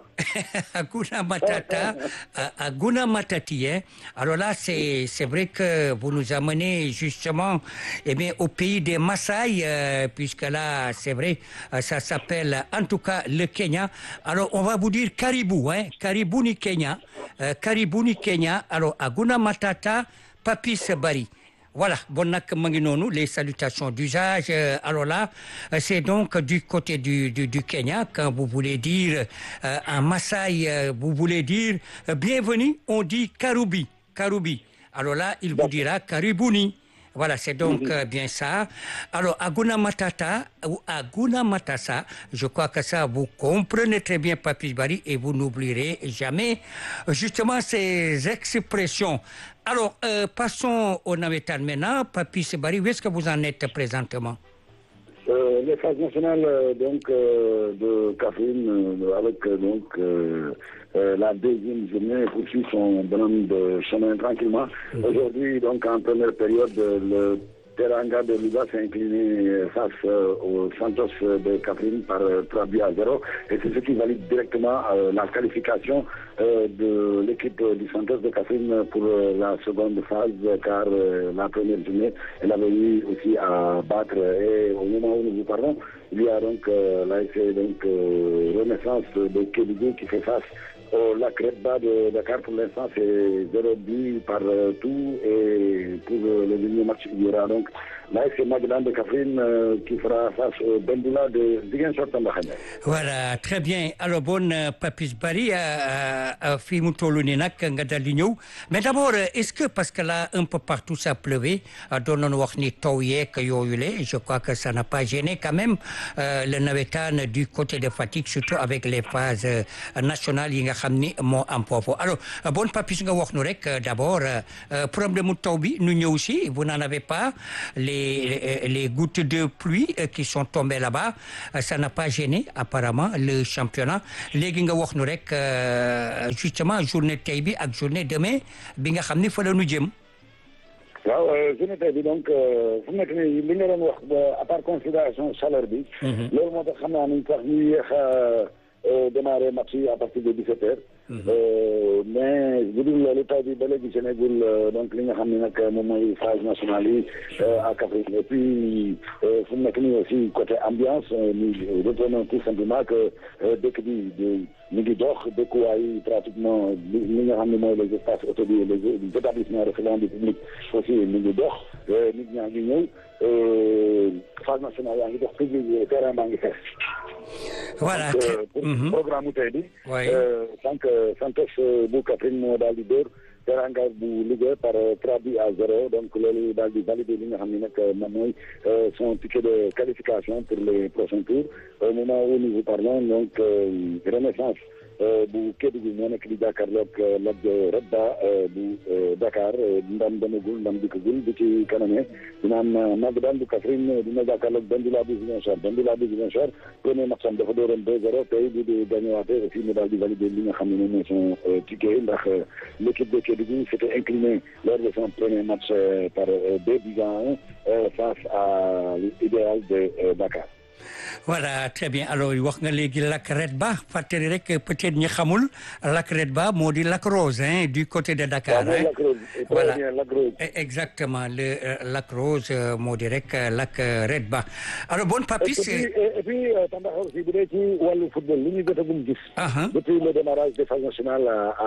Aguna Matati, hein. Alors là, c'est vrai que vous nous amenez justement au pays des Maasai, puisque là, c'est vrai, ça s'appelle en tout cas le Kenya. Alors, on va vous dire Caribou, hein. Caribou ni Kenya. Alors, Aguna Matata, Papis Barry. Voilà, bon nak manginonu, les salutations d'usage. Alors là, c'est donc du côté du Kenya, quand vous voulez dire en Maasai, vous voulez dire bienvenue, on dit Karubi. Alors là, il vous dira Karibuni. Voilà, c'est donc bien ça. Alors, Aguna Matata ou Aguna Matassa, je crois que ça, vous comprenez très bien Papis Barry et vous n'oublierez jamais justement ces expressions. Alors, passons au navétane maintenant. Papis Barry, où est-ce que vous en êtes présentement? Les phases nationales de Kaffrine avec la deuxième journée poursuit son bonhomme de chemin tranquillement. Aujourd'hui, donc en première période, le Teranga de Louga s'est incliné face au Santos de Kaffrine par 3-0 et c'est ce qui valide directement la qualification de l'équipe du Santos de Kaffrine pour la seconde phase, car la première journée elle avait eu aussi à battre, et au moment où nous vous parlons, il y a donc l'ASC Renaissance de Kédougou qui fait face au Lac Red Bas de Dakar. Pour l'instant, c'est 0 but par tout, et pour le dernier match, il y aura donc l'ASC Maguilane de Kaffrine qui fera face au Bendula de Ziguinchor Tambacounda. Voilà très bien alors bon Papis Barry fii mu toll nii nag nga dal di ñëw mais d'abord est-ce que parce que là un peu partout ça pleuvait doon nañu wax ni taw yeeg yooyu le je crois que ça n'a pas gêné quand même le nawetaan du côté de Fatick surtout avec les phases nationales yi nga xam ni moo am foofu alors bon Papis nga wax nu rek d'abord problème mu taw bi nu ñëw si vous n'en avez pas les gouttes de pluie qui sont tombées là-bas ça n'a pas gêné apparemment le championnat léegi nga wax nu rek justement journée tey bi ak journée demain bi nga xam ni fa la nu jëm. waaw journée tey bi donc fu mu nekk nii li nga doon wax à part considération chaleur bi. loolu moo tax xam naa ni sax ñu yéex a démarrer match yi à partir de 17h. mais bu dul loolu taw bi ba léegi génnegul donc li nga xam ne nag moom mooy phase nationale yi à Kaffrine et puis fu mu nekk nii aussi côté ambiance nous retenons tout simplement que dëkk bi ñu ngi dox dëkkuwaay pratiquement li nga xam ne mooy les espaces hôteliers les établissements recevant du public aussi ñu ngi dox nit ñaa ngi ñëw phase nationale yaa ngi dox public terrain baa ngi fees. voilà programme mu tey bi. Santos bu Kaffrine moo daal di dóor Teranga bu Louga par 3-0 donc loolu daal di valider li nga xam ne nag moom mooy son ticket de qualification pour les prochains tours au moment où nous vous parlons donc Renaissance bu Kédougou moo nekk di jàkkaarloog Lat Dior Redba bu Dakar ndam demagul ndam dikkagul bu ci kanamee dina am Maguilane bu Kaffrine dina jàkkaarloog Bendula bu Ziguinchor premier match am dafa dooroon 2-0 tey bu di gagnéwaatee aussi mu daal di valider li nga xam ne moom mooy son ticket ndax l'équipe de Kédougou s'était inclinée lors de son premier match par 2-1 face à l'Idéal de Dakar. Voilà très bien alors wax nga léegi Lac Redba fàttali rek peut-être ñi xamul Lac Redba moo di Lac Rose hein du côté de Dakar hein voilà exactement le Lac Rose moo di rek Lac Redba alors bon Papis et puis Tandakha aussi bu dee ci wàllu football li ñu jotagum gis depuis le démarrage des phases nationales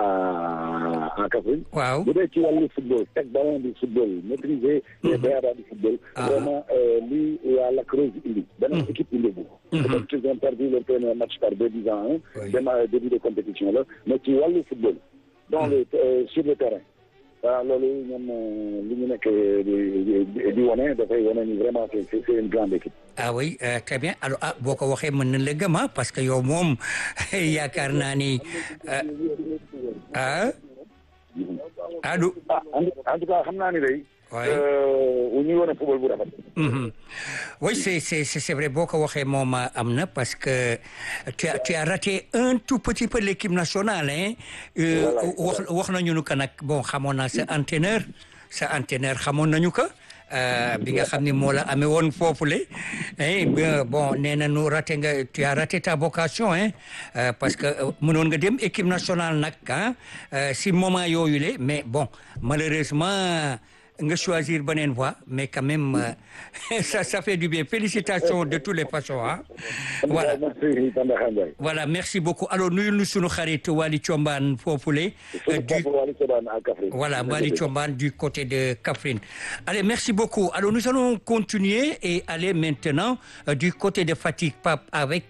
à Kaffrine waaw bu dee ci wàllu football teg ballon du football maîtriser les béaba du football vraiment lii waa Lac Rose indi beneen équipe indi donc ils ont perdu leur premier match par 2-1 début de compétition là mais ci wàllu football dans le sur le terrain waaw loolu ñoom li ñu nekk di wane dafay wane ni vraiment c'est une grande équipe. ah oui très bien alors boo ko waxee mën na la gëm parce que yow moom yaakaar naa ni allo. en tout cas xam naa ni day. ñu wane football bu rafet. oui c'est vrai boo ko waxee moom am na parce que tu as raté un tout petit peu l'équipe nationale hein. wax nañu nu ko nag bon xamoon naa sa entraîneur xamoon nañu ko. bi nga xam ne moo la amee woon foofule bon nee na nu raté nga tu as raté ta vocation hein parce que mënoon nga dem équipe nationale nag si moment yooyu le mais bon malheureusement. nga choisir beneen voie mais quand même ça fait du bien félicitations de toutes les façons voilà merci beaucoup alors nuyul nu sunu xarit Waly Thiombane foofule voilà Waly Thiombane du côté de Kaffrine allez merci beaucoup alors nous allons continuer et aller maintenant du côté de Fatick avec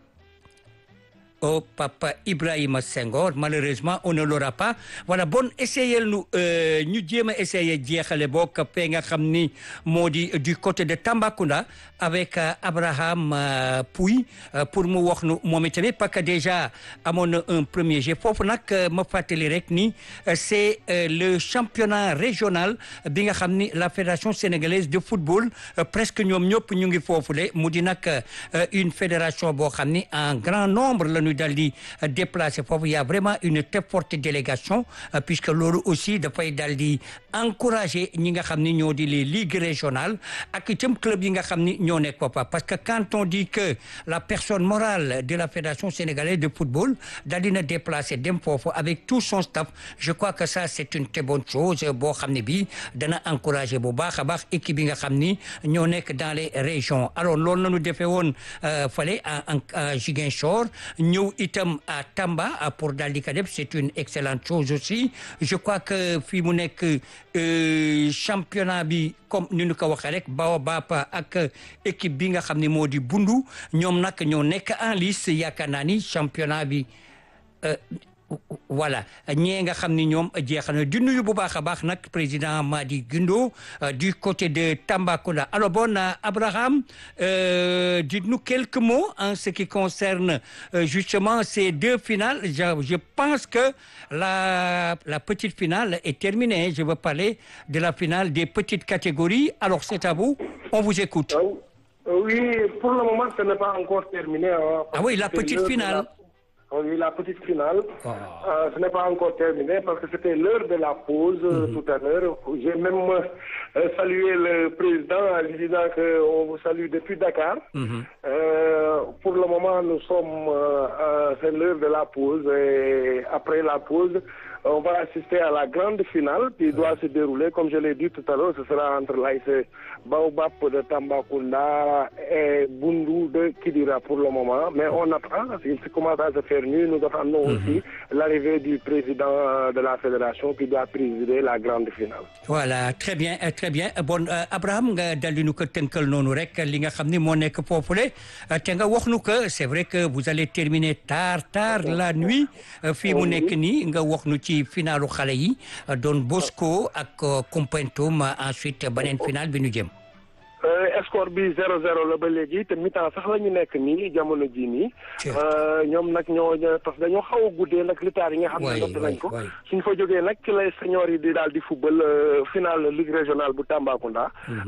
Papa Ibrahima Senghor malheureusement on ne l'aura pas voilà bon essayé ñu jéem a essayé jeexale bokk pe nga xam ni moo di du côté de Tambacounda avec Abraham Pouy pour mu wax nu moom itamit parce que déjà amoon na un premier jeu foofu nag ma fàttali rek ni c'est le championnat régional bi nga xam ni la fédération sénégalaise de football presque ñoom ñëpp ñu ngi foofule mu di nag une fédération boo xam ni en grand nombre la ñu dal di déplacé foofu il y a vraiment une très forte délégation puisque loolu aussi dafay dal di encourager ñi nga xam ni ñoo di les ligues régionales ak itam club yi nga xam ni ñoo nekk foofa parce que quand on dit que la personne morale de la fédération sénégalaise de football dal dina déplacé dem foofu avec tout son staff je crois que ça c'est une très bonne chose boo xam ne bi dana encourager bu baax a baax équipe yi nga xam ni ñoo nekk dans les régions alors loolu nañu defee woon fale à Ziguinchor ñëw itam à Tamba pour dal di ko def c'est une excellente chose aussi je crois que fii mu nekk championnat bi comme ni ñu ko waxee rek Baobab ak équipe bi nga xam ne moo di Bundu ñoom nag ñoo nekk en lice yaakaar naa ni championnat bi voilà ñee nga xam ni ñoom jeexal na di nuyu bu baax a baax nag président Madi Guindo du côté de Tambacounda. Alors bon Abraham, dites-nous quelques mots en ce qui concerne justement ces deux finales. Je pense que la petite finale est terminée. Je veux parler de la finale des petites catégories. Alors c'est à vous, on vous écoute. Oui, pour le moment ce n'est pas encore terminé. Ah oui, la petite finale. Oui, la petite finale, ce n'est pas encore terminé parce que c'était l'heure de la pause tout à l'heure. J'ai même salué le président en lui disant qu'on vous salue depuis Dakar. Pour le moment, nous sommes, c'est l'heure de la pause et après la pause, on va assister à la grande finale qui doit se dérouler, comme je l'ai dit tout à l'heure, ce sera entre l'ASC Baobab de Tambacounda et Bundu de Kidira pour le moment. Mais on attend, il commence à se faire nuit, nous attendons aussi l'arrivée du président de la fédération qui doit présider la grande finale. Voilà, très bien, très bien. Bon, Abraham, nga daldi nu ko tënkal noonu rek li nga xam ne moo nekk foofule te nga wax nu que c'est vrai que vous allez terminer tard la nuit fii mu nekk nii nga wax nu ci finalu xale yi Don Bosco ak Koumpentoum ensuite beneen final bi ñu jëm. Score bi 0-0 la ba léegi te mi-temps sax la ñu nekk nii jamono jii nii. ñoom nag ñoo parce que dañoo xaw a guddee nag retard yi nga xam ne noté nañ ko. suñ fa jógee nag ci lay senior yi di daal di football final ligue régionale bu Tambacounda.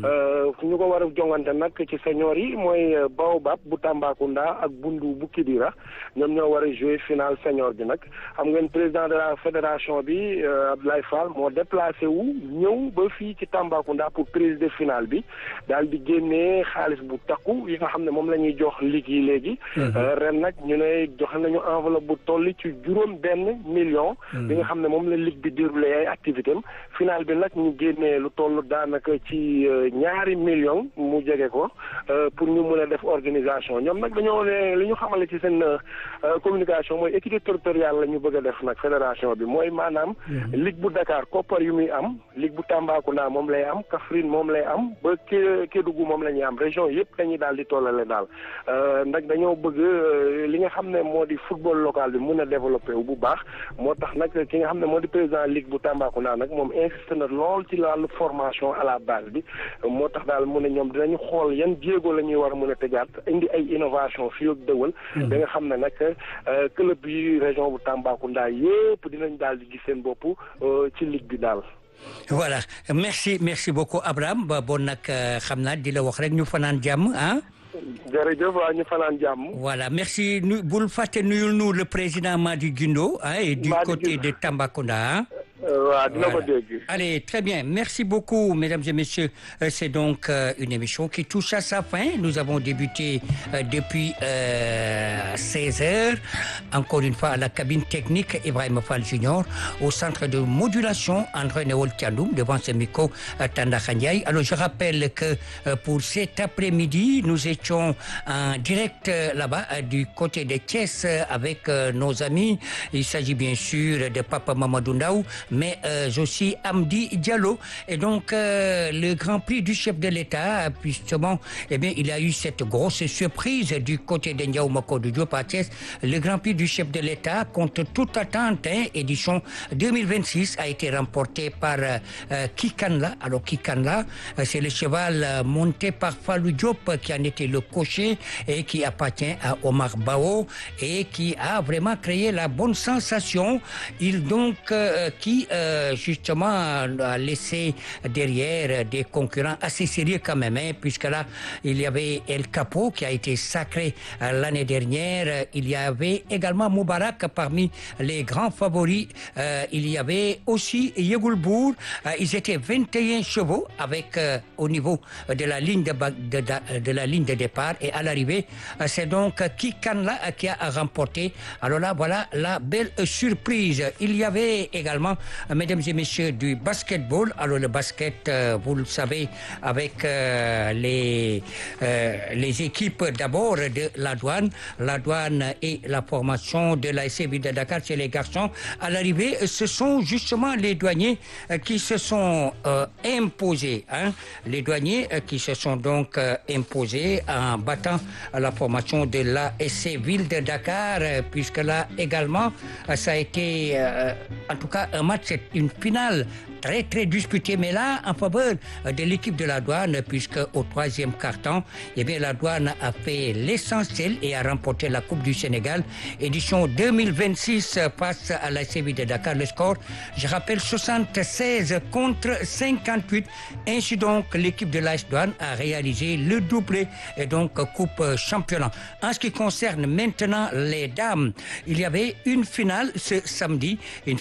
ñu ko war a jongante nag ci senior yi mooy Baobab bu Tambacounda ak Bundu bu Kidira ñoom ñoo war a jouer final senior bi nag. xam ngeen président de la fédération bi Abdoulaye Fall moo déplacé wu ñëw ba fii ci Tambacounda pour présider final bi daal di génnee xaalis bu takku yi nga xam ne moom la ñuy jox ligue yi léegi. ren nag ñu ne joxe nañu enveloppe bu toll ci $1 million. bi nga xam ne moom la ligue bi déroulé ay activité am final bi nag ñu génnee lu toll daanaka ci $2 millions mu jege ko pour ñu mën a def organisation ñoom nag dañoo ne li ñu xamale ci seen communication mooy équité territoriale la ñu bëgg a def nag fédération bi mooy maanaam ligue bu Dakar koppar yu muy am ligue bu Tambacounda moom lay am Kaffrine moom lay am ba Kédougou moom la ñuy am région yëpp dañuy daal di tollale daal nag dañoo bëgg li nga xam ne moo di football local bi mun a développé wu bu baax moo tax nag ki nga xam ne moo di président ligue bu Tambacounda nag moom insisté na lool ci wàllu formation à la base bi moo tax daal mu ne ñoom dinañu xool yan jéego la ñuy war a mun a tegaat indi ay innovation fii ak dëwal da nga xam ne nag club yi région bu Tambacounda yëpp dinañ daal di gis seen bopp ci ligue bi daal. Voilà, merci beaucoup Abraham bon nag xam naa di la wax rek ñu fanaan jàmm ah. jërëjëf waa ñu fanaan jàmm. Voilà, merci bul fàtte nuyul nu le président Madi Guindo et du côté de Tambacounda. Allez, très bien. Merci beaucoup, mesdames et messieurs. C'est donc une émission qui touche à sa fin. Nous avons débuté depuis 16h. Encore une fois, à la cabine technique, Ibrahim Fall Junior. Au centre de modulation, André Néol Tiandoum, devant ce micro, Tanda Khandiaï. Alors, je rappelle que pour cet après-midi, nous étions en direct là-bas, du côté de Thiès, avec nos amis. Il s'agit bien sûr de Papa Mamadou Ndaou, mais aussi Amdi Diallo. Et donc, le Grand Prix du chef de l'État, justement, eh bien, il a eu cette grosse surprise du côté de Ndiaou Makodou Diop à Thiès. Le Grand Prix du chef de l'État, contre toute attente, édition 2026, a été remporté par Kikanla. Alors, Kikanla, c'est le cheval monté par Fallou Diop qui en était le cocher et qui appartient à Omar Bao et qui a vraiment créé la bonne sensation. Il donc, qui justement a laissé derrière des concurrents assez sérieux quand même, puisque là il y avait El Capo qui a été sacré l'année dernière, il y avait également Moubarak parmi les grands favoris, il y avait aussi Yegoulbourg, ils étaient 21 chevaux avec au niveau de la ligne de la ligne de départ, et à l'arrivée c'est donc Kikanla qui a remporté. Alors là voilà la belle surprise. Il y avait également mesdames et messieurs, du basketball. Alors le basket, vous le savez, avec les équipes d'abord de la Douane et la formation de l'ASC Ville de Dakar chez les garçons. À l'arrivée, ce sont justement les douaniers qui se sont imposés. Les douaniers qui se sont donc imposés en battant la formation de l'ASC Ville de Dakar, puisque là également, ça a été en tout cas un match, une finale très très disputée, mais là en faveur de l'équipe de la Douane, puisque au troisième quart-temps, eh bien, la Douane a fait l'essentiel et a remporté la Coupe du Sénégal, édition 2026 face à l'ASC Ville de Dakar. Le score, je rappelle, 76 contre 58. Ainsi donc, l'équipe de l'AS Douane a réalisé le doublé et donc Coupe Championnat. En ce qui concerne maintenant les dames, il y avait une finale ce samedi, une